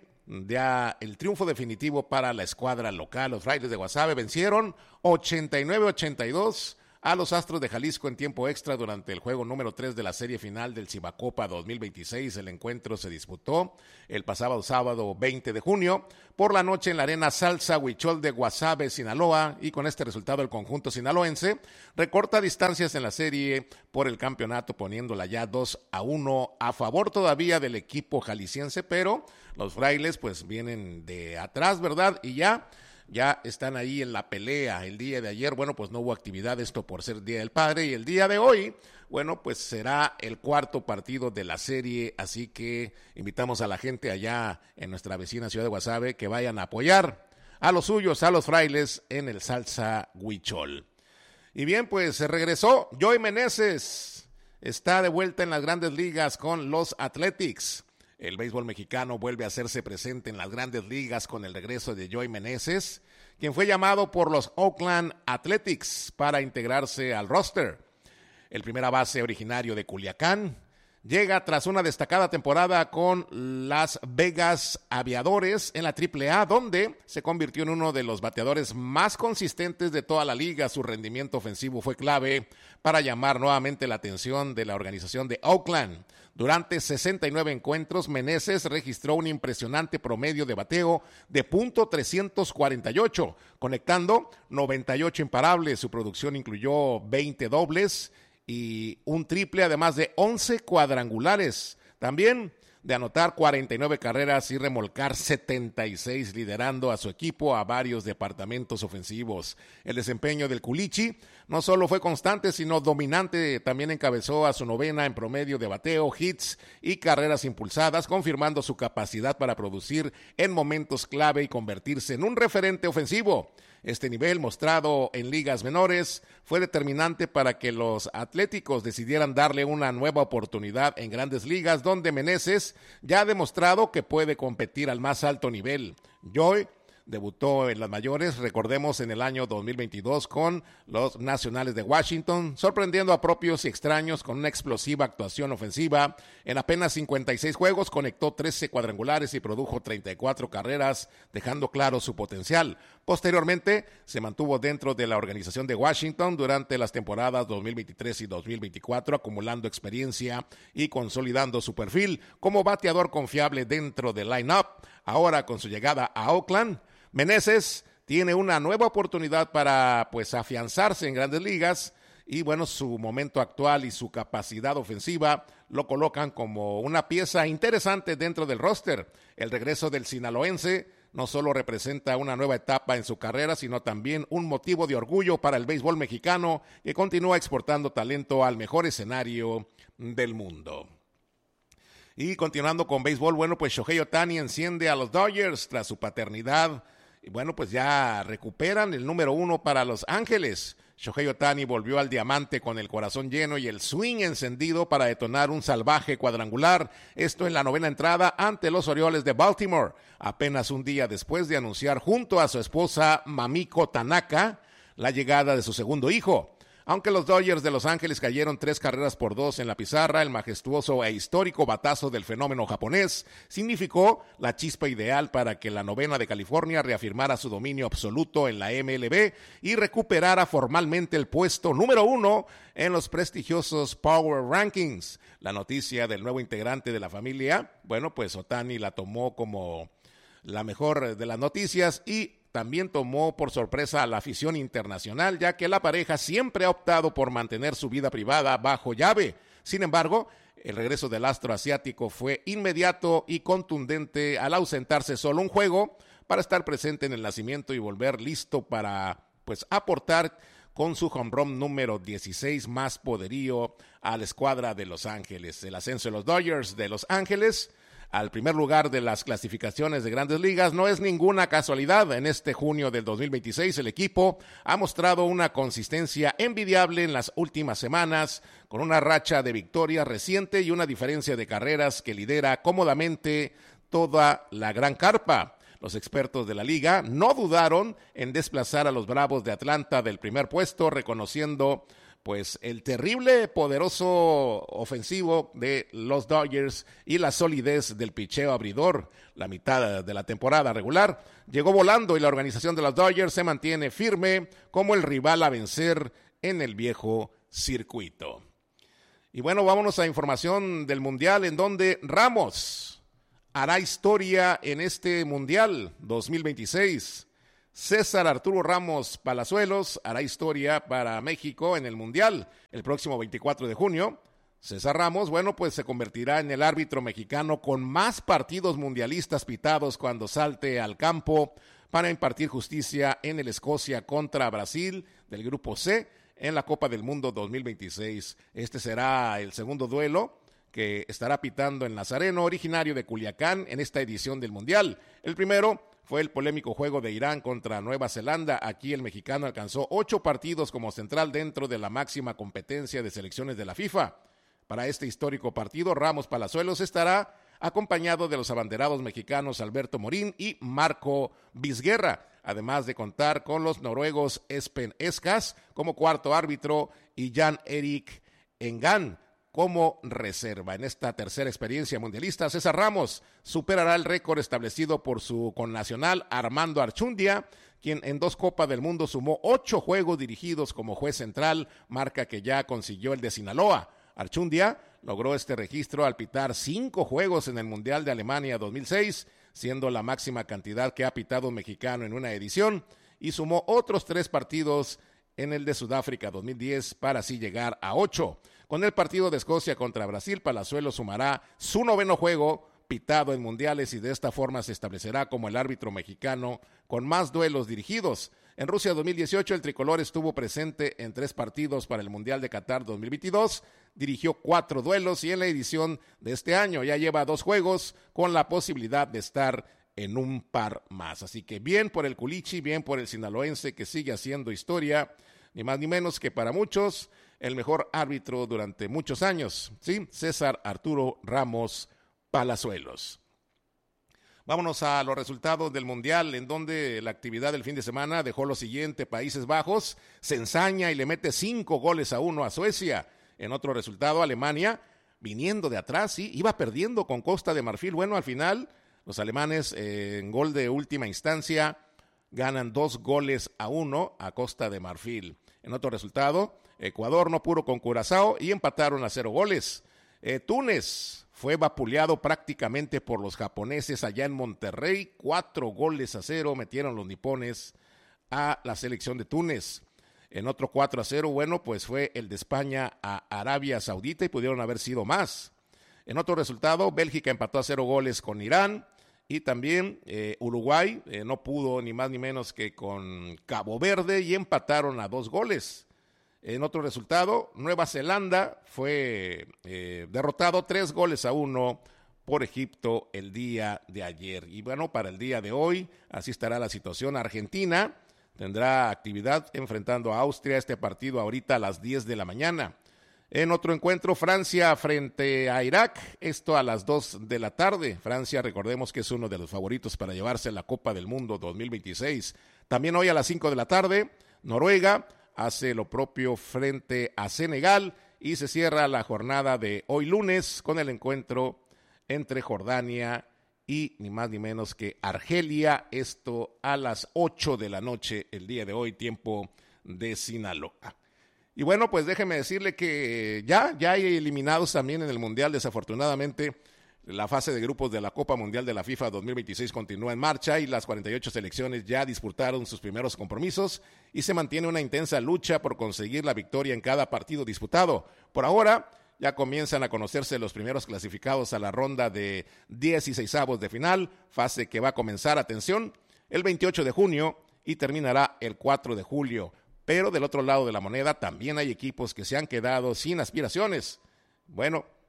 da el triunfo definitivo para la escuadra local. Los Frailes de Guasave vencieron ochenta y nueve a ochenta y dos a los Astros de Jalisco en tiempo extra durante el juego número tres de la serie final del Cibacopa dos mil veintiséis. El encuentro se disputó el pasado sábado veinte de junio por la noche en la arena Salsa Huichol de Guasave, Sinaloa, y con este resultado el conjunto sinaloense recorta distancias en la serie por el campeonato, poniéndola ya dos a uno a favor todavía del equipo jalisciense, pero los Frailes pues vienen de atrás, ¿verdad? Y ya Ya están ahí en la pelea. El día de ayer, bueno, pues no hubo actividad, esto por ser Día del Padre, y el día de hoy, bueno, pues será el cuarto partido de la serie, así que invitamos a la gente allá en nuestra vecina ciudad de Guasave que vayan a apoyar a los suyos, a los Frailes, en el Salsa Huichol. Y bien, pues se regresó Joey Meneses, está de vuelta en las grandes ligas con los Athletics. El béisbol mexicano vuelve a hacerse presente en las grandes ligas con el regreso de Joey Meneses, quien fue llamado por los Oakland Athletics para integrarse al roster. El primera base originario de Culiacán llega tras una destacada temporada con Las Vegas Aviadores en la triple A, donde se convirtió en uno de los bateadores más consistentes de toda la liga. Su rendimiento ofensivo fue clave para llamar nuevamente la atención de la organización de Oakland. Durante sesenta y nueve encuentros, Meneses registró un impresionante promedio de bateo de punto trescientos cuarenta y ocho, conectando noventa y ocho imparables. Su producción incluyó veinte dobles y un triple, además de once cuadrangulares. También de anotar cuarenta y nueve carreras y remolcar setenta y seis, liderando a su equipo a varios departamentos ofensivos. El desempeño del Culichi no solo fue constante, sino dominante. También encabezó a su novena en promedio de bateo, hits y carreras impulsadas, confirmando su capacidad para producir en momentos clave y convertirse en un referente ofensivo. Este nivel, mostrado en ligas menores, fue determinante para que los Atléticos decidieran darle una nueva oportunidad en grandes ligas, donde Meneses ya ha demostrado que puede competir al más alto nivel. Joey debutó en las mayores, recordemos, en el año dos mil veintidós con los Nacionales de Washington, sorprendiendo a propios y extraños con una explosiva actuación ofensiva. En apenas cincuenta y seis juegos conectó trece cuadrangulares y produjo treinta y cuatro carreras, dejando claro su potencial. Posteriormente, se mantuvo dentro de la organización de Washington durante las temporadas dos mil veintitrés y dos mil veinticuatro, acumulando experiencia y consolidando su perfil como bateador confiable dentro del line-up. Ahora, con su llegada a Oakland, Meneses tiene una nueva oportunidad para pues afianzarse en grandes ligas y bueno, su momento actual y su capacidad ofensiva lo colocan como una pieza interesante dentro del roster. El regreso del sinaloense no solo representa una nueva etapa en su carrera, sino también un motivo de orgullo para el béisbol mexicano, que continúa exportando talento al mejor escenario del mundo. Y continuando con béisbol, bueno, pues Shohei Ohtani enciende a los Dodgers tras su paternidad. Y bueno, pues ya recuperan el número uno para Los Ángeles. Shohei Ohtani volvió al diamante con el corazón lleno y el swing encendido para detonar un salvaje cuadrangular. Esto en la novena entrada ante los Orioles de Baltimore, apenas un día después de anunciar junto a su esposa Mamiko Tanaka la llegada de su segundo hijo. Aunque los Dodgers de Los Ángeles cayeron tres carreras por dos en la pizarra, el majestuoso e histórico batazo del fenómeno japonés significó la chispa ideal para que la novena de California reafirmara su dominio absoluto en la M L B y recuperara formalmente el puesto número uno en los prestigiosos Power Rankings. La noticia del nuevo integrante de la familia, bueno, pues Ohtani la tomó como la mejor de las noticias y también tomó por sorpresa a la afición internacional, ya que la pareja siempre ha optado por mantener su vida privada bajo llave. Sin embargo, el regreso del astro asiático fue inmediato y contundente al ausentarse solo un juego para estar presente en el nacimiento y volver listo para pues aportar con su home run número dieciséis más poderío a la escuadra de Los Ángeles. El ascenso de los Dodgers de Los Ángeles al primer lugar de las clasificaciones de Grandes Ligas. No es ninguna casualidad. En este junio del dos mil veintiséis, el equipo ha mostrado una consistencia envidiable en las últimas semanas, con una racha de victorias reciente y una diferencia de carreras que lidera cómodamente toda la gran carpa. Los expertos de la liga no dudaron en desplazar a los Bravos de Atlanta del primer puesto, reconociendo pues el terrible, poderoso ofensivo de los Dodgers y la solidez del picheo abridor. La mitad de la temporada regular llegó volando y la organización de los Dodgers se mantiene firme como el rival a vencer en el viejo circuito. Y bueno, vámonos a información del Mundial, en donde Ramos hará historia en este Mundial dos mil veintiséis. César Arturo Ramos Palazuelos hará historia para México en el Mundial el próximo veinticuatro de junio. César Ramos, bueno, pues se convertirá en el árbitro mexicano con más partidos mundialistas pitados cuando salte al campo para impartir justicia en el Escocia contra Brasil del Grupo C en la Copa del Mundo dos mil veintiséis. Este será el segundo duelo que estará pitando en Nazareno, originario de Culiacán, en esta edición del Mundial. El primero fue el polémico juego de Irán contra Nueva Zelanda. Aquí el mexicano alcanzó ocho partidos como central dentro de la máxima competencia de selecciones de la FIFA. Para este histórico partido, Ramos Palazuelos estará acompañado de los abanderados mexicanos Alberto Morín y Marco Vizguerra, además de contar con los noruegos Espen Eskas como cuarto árbitro y Jan-Erik Engan como reserva. En esta tercera experiencia mundialista, César Ramos superará el récord establecido por su connacional Armando Archundia, quien en dos Copas del Mundo sumó ocho juegos dirigidos como juez central, marca que ya consiguió el de Sinaloa. Archundia logró este registro al pitar cinco juegos en el Mundial de Alemania dos mil seis, siendo la máxima cantidad que ha pitado un mexicano en una edición, y sumó otros tres partidos en el de Sudáfrica dos mil diez para así llegar a ocho. Con el partido de Escocia contra Brasil, Palazuelos sumará su noveno juego pitado en mundiales y de esta forma se establecerá como el árbitro mexicano con más duelos dirigidos. En Rusia dos mil dieciocho, el tricolor estuvo presente en tres partidos para el Mundial de Qatar dos mil veintidós, dirigió cuatro duelos y en la edición de este año ya lleva dos juegos con la posibilidad de estar en un par más. Así que bien por el Culichi, bien por el sinaloense que sigue haciendo historia, ni más ni menos que para muchos el mejor árbitro durante muchos años, ¿sí? César Arturo Ramos Palazuelos. Vámonos a los resultados del Mundial, en donde la actividad del fin de semana dejó lo siguiente: Países Bajos se ensaña y le mete cinco goles a uno a Suecia. En otro resultado, Alemania, viniendo de atrás, sí, iba perdiendo con Costa de Marfil. Bueno, al final, los alemanes eh, en gol de última instancia ganan dos goles a uno a Costa de Marfil. En otro resultado, Ecuador no pudo con Curazao y empataron a cero goles. Eh, Túnez fue vapuleado prácticamente por los japoneses allá en Monterrey. Cuatro goles a cero metieron los nipones a la selección de Túnez. En otro cuatro a cero, bueno, pues fue el de España a Arabia Saudita y pudieron haber sido más. En otro resultado, Bélgica empató a cero goles con Irán. Y también eh, Uruguay eh, no pudo ni más ni menos que con Cabo Verde y empataron a dos goles. En otro resultado, Nueva Zelanda fue eh, derrotado tres goles a uno por Egipto el día de ayer. Y bueno, para el día de hoy, así estará la situación. Argentina tendrá actividad enfrentando a Austria, este partido ahorita a las diez de la mañana. En otro encuentro, Francia frente a Irak, esto a las dos de la tarde. Francia, recordemos que es uno de los favoritos para llevarse la Copa del Mundo dos mil veintiséis. También hoy a las cinco de la tarde, Noruega hace lo propio frente a Senegal y se cierra la jornada de hoy lunes con el encuentro entre Jordania y ni más ni menos que Argelia, esto a las ocho de la noche el día de hoy, tiempo de Sinaloa. Y bueno, pues déjeme decirle que ya, ya hay eliminados también en el Mundial. Desafortunadamente, la fase de grupos de la Copa Mundial de la FIFA dos mil veintiséis continúa en marcha y las cuarenta y ocho selecciones ya disputaron sus primeros compromisos y se mantiene una intensa lucha por conseguir la victoria en cada partido disputado. Por ahora, ya comienzan a conocerse los primeros clasificados a la ronda de dieciseisavos de final, fase que va a comenzar, atención, el veintiocho de junio y terminará el cuatro de julio. Pero del otro lado de la moneda también hay equipos que se han quedado sin aspiraciones. Bueno,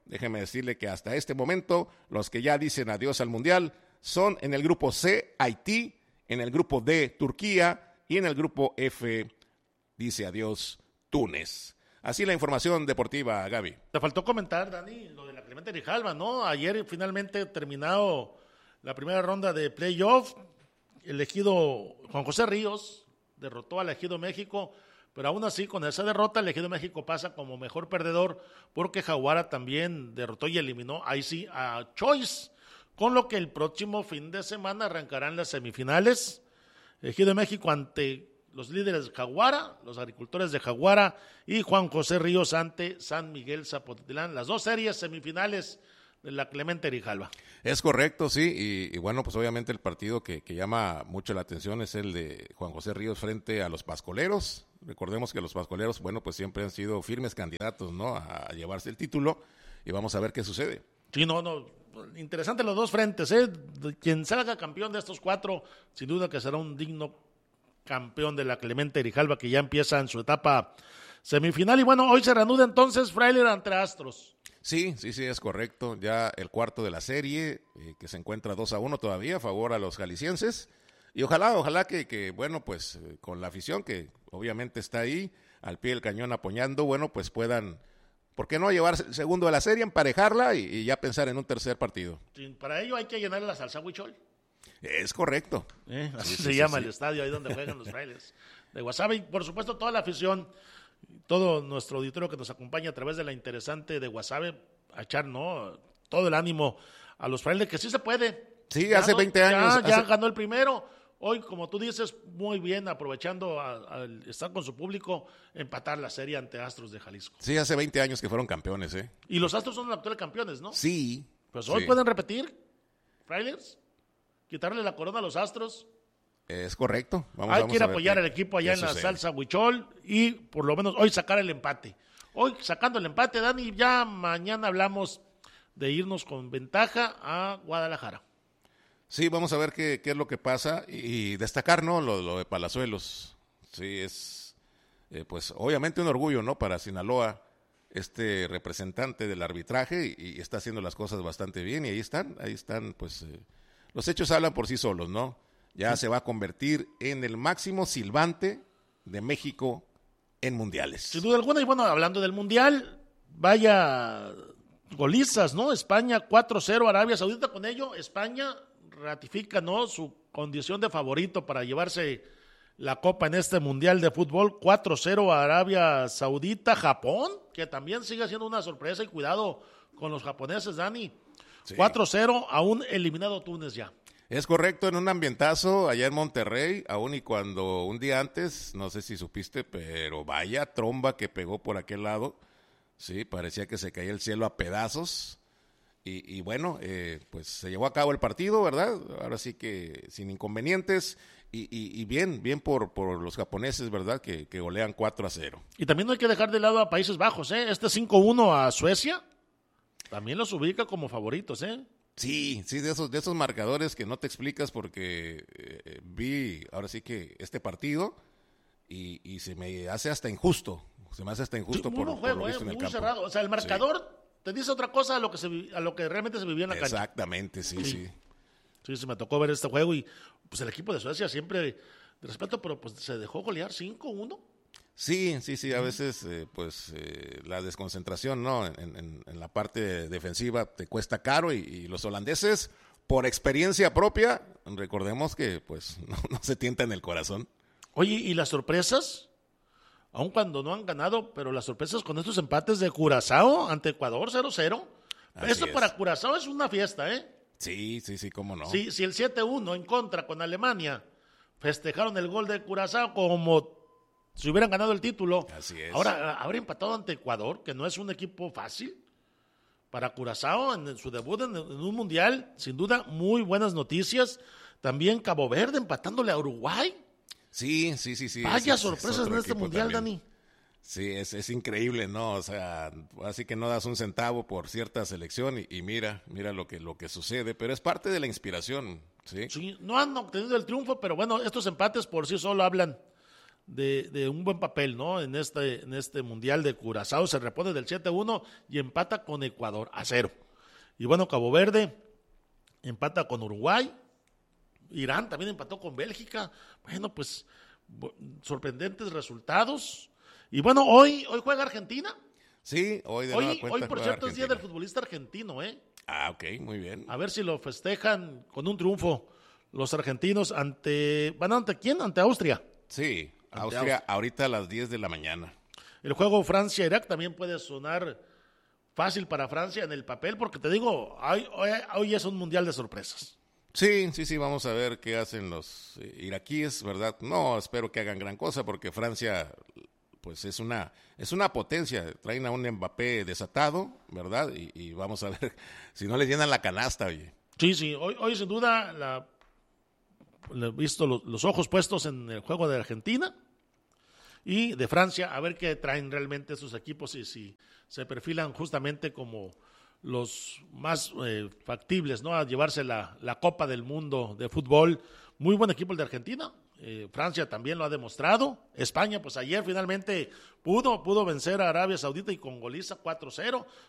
déjeme decirle que hasta este momento los que ya dicen adiós al Mundial son en el grupo C, Haití, en el grupo D, Turquía, y en el grupo F dice adiós Túnez. Así la información deportiva, Gaby. Te faltó comentar, Dani, lo de la Clemente Grijalva, ¿no? Ayer finalmente terminado la primera ronda de playoff, el ejido Juan José Ríos derrotó al ejido México, pero aún así con esa derrota el ejido México pasa como mejor perdedor porque Jaguara también derrotó y eliminó ahí sí a Choice, con lo que el próximo fin de semana arrancarán las semifinales. El ejido México ante los líderes de Jaguara, los agricultores de Jaguara, y Juan José Ríos ante San Miguel Zapotitlán, las dos series semifinales de la Clemente Grijalva. Es correcto, sí, y, y bueno, pues obviamente el partido que, que llama mucho la atención es el de Juan José Ríos frente a los Pascoleros. Recordemos que los Pascoleros, bueno, pues siempre han sido firmes candidatos, ¿no?, a, a llevarse el título, y vamos a ver qué sucede. Sí, no, no, interesante los dos frentes, ¿eh? Quien salga campeón de estos cuatro, sin duda que será un digno campeón de la Clemente Grijalva, que ya empieza en su etapa semifinal. Y bueno, hoy se reanuda entonces Frailer ante Astros. Sí, sí, sí, es correcto. Ya el cuarto de la serie, eh, que se encuentra dos a uno todavía a favor a los jaliscienses. Y ojalá, ojalá que, que bueno, pues eh, con la afición que obviamente está ahí, al pie del cañón apoyando, bueno, pues puedan, ¿por qué no llevarse el segundo de la serie, emparejarla y, y ya pensar en un tercer partido? Sí, para ello hay que llenar la salsa huichol. Es correcto. ¿Eh? Así sí, se sí, llama sí, el sí. estadio, ahí donde juegan los Frailes de Guasave. Y por supuesto toda la afición, todo nuestro auditorio que nos acompaña a través de la interesante de Guasave, a echar, ¿no?, todo el ánimo a los Frailes, que sí se puede. Sí, ya hace no, veinte años. Ya, ya hace... ganó el primero. Hoy, como tú dices, muy bien, aprovechando al estar con su público, empatar la serie ante Astros de Jalisco. Sí, hace veinte años que fueron campeones, ¿eh? Y los Astros son los actuales campeones, ¿no? Sí. Pues hoy sí. pueden repetir, Frailes, quitarle la corona a los Astros. Es correcto. Vamos, Hay vamos que ir a ver apoyar qué, al equipo allá en la sucede. salsa huichol y por lo menos hoy sacar el empate. Hoy sacando el empate, Dani, ya mañana hablamos de irnos con ventaja a Guadalajara. Sí, vamos a ver qué, qué es lo que pasa y, y destacar, ¿no?, lo, lo de Palazuelos. Sí, es eh, pues obviamente un orgullo, ¿no?, para Sinaloa, este representante del arbitraje, y, y está haciendo las cosas bastante bien, y ahí están, ahí están, pues eh, los hechos hablan por sí solos, ¿no? Ya se va a convertir en el máximo silbante de México en mundiales. Sin duda alguna, y bueno, hablando del mundial, vaya golizas, ¿no? España cuatro cero, Arabia Saudita, con ello España ratifica, ¿no?, su condición de favorito para llevarse la copa en este mundial de fútbol. Cuatro cero a Arabia Saudita. Japón, que también sigue siendo una sorpresa, y cuidado con los japoneses, Dani. Sí. cuatro cero a un eliminado Túnez ya. Es correcto, en un ambientazo allá en Monterrey, aún y cuando un día antes, no sé si supiste, pero vaya tromba que pegó por aquel lado. Sí, parecía que se caía el cielo a pedazos. Y, y bueno, eh, pues se llevó a cabo el partido, ¿verdad? Ahora sí que sin inconvenientes. Y, y, y bien, bien por, por los japoneses, ¿verdad? Que, que golean cuatro a cero. Y también no hay que dejar de lado a Países Bajos, ¿eh? Este cinco uno a Suecia también los ubica como favoritos, ¿eh? Sí, sí, de esos, de esos marcadores que no te explicas, porque eh, vi ahora sí que este partido y, y se me hace hasta injusto. Se me hace hasta injusto sí, por, juego, por lo visto eh, en el muy campo. cerrado. O sea, el marcador sí. te dice otra cosa a lo que se a lo que realmente se vivía en la cancha. Exactamente, sí, sí. Sí, sí, se me tocó ver este juego y pues el equipo de Suecia siempre de respeto, pero pues se dejó golear cinco uno. Sí, sí, sí, a veces eh, pues eh, la desconcentración, ¿no?, en, en, en la parte defensiva te cuesta caro, y, y los holandeses, por experiencia propia, recordemos que pues no, no se tienta en el corazón. Oye, ¿y las sorpresas? Aun cuando no han ganado, pero las sorpresas con estos empates de Curazao ante Ecuador cero cero. Esto es. Para Curazao es una fiesta, ¿eh? Sí, sí, sí, cómo no. Sí, si el siete uno en contra con Alemania festejaron el gol de Curazao como si hubieran ganado el título. Así es. Ahora, habrá empatado ante Ecuador, que no es un equipo fácil. Para Curazao, en, en su debut en, en un mundial, sin duda, muy buenas noticias. También Cabo Verde empatándole a Uruguay. Sí, sí, sí, sí. Vaya es, sorpresas es en este mundial, también. Dani. Sí, es, es increíble, ¿no? O sea, así que no das un centavo por cierta selección y, y mira, mira lo que, lo que sucede, pero es parte de la inspiración, ¿sí? Sí, no han obtenido el triunfo, pero bueno, estos empates por sí solo hablan de, de un buen papel, ¿no? En este, en este Mundial de Curazao se repone del siete a uno y empata con Ecuador a cero. Y bueno, Cabo Verde empata con Uruguay, Irán también empató con Bélgica. Bueno, pues sorprendentes resultados. Y bueno, hoy, hoy juega Argentina. Sí, hoy de Hoy, nueva cuenta hoy por juega cierto, es día Argentina. del futbolista argentino, ¿eh? Ah, ok, muy bien. A ver si lo festejan con un triunfo los argentinos ante... ¿Van ante quién? Ante Austria. Sí, Ante Austria, Austria. ahorita a las diez de la mañana. El juego Francia-Irak también puede sonar fácil para Francia en el papel, porque te digo, hoy, hoy, hoy es un mundial de sorpresas. Sí, sí, sí, vamos a ver qué hacen los eh, iraquíes, ¿verdad? No, espero que hagan gran cosa porque Francia, pues es una es una potencia. Traen a un Mbappé desatado, ¿verdad? Y, y vamos a ver si no le llenan la canasta, oye. Sí, sí, hoy, hoy sin duda la, le he visto los, los ojos puestos en el juego de Argentina y de Francia, a ver qué traen realmente esos equipos y si se perfilan justamente como los más eh, factibles, ¿no? A llevarse la, la Copa del Mundo de fútbol. Muy buen equipo el de Argentina. Eh, Francia también lo ha demostrado. España, pues ayer finalmente pudo, pudo vencer a Arabia Saudita y con goliza cuatro cero.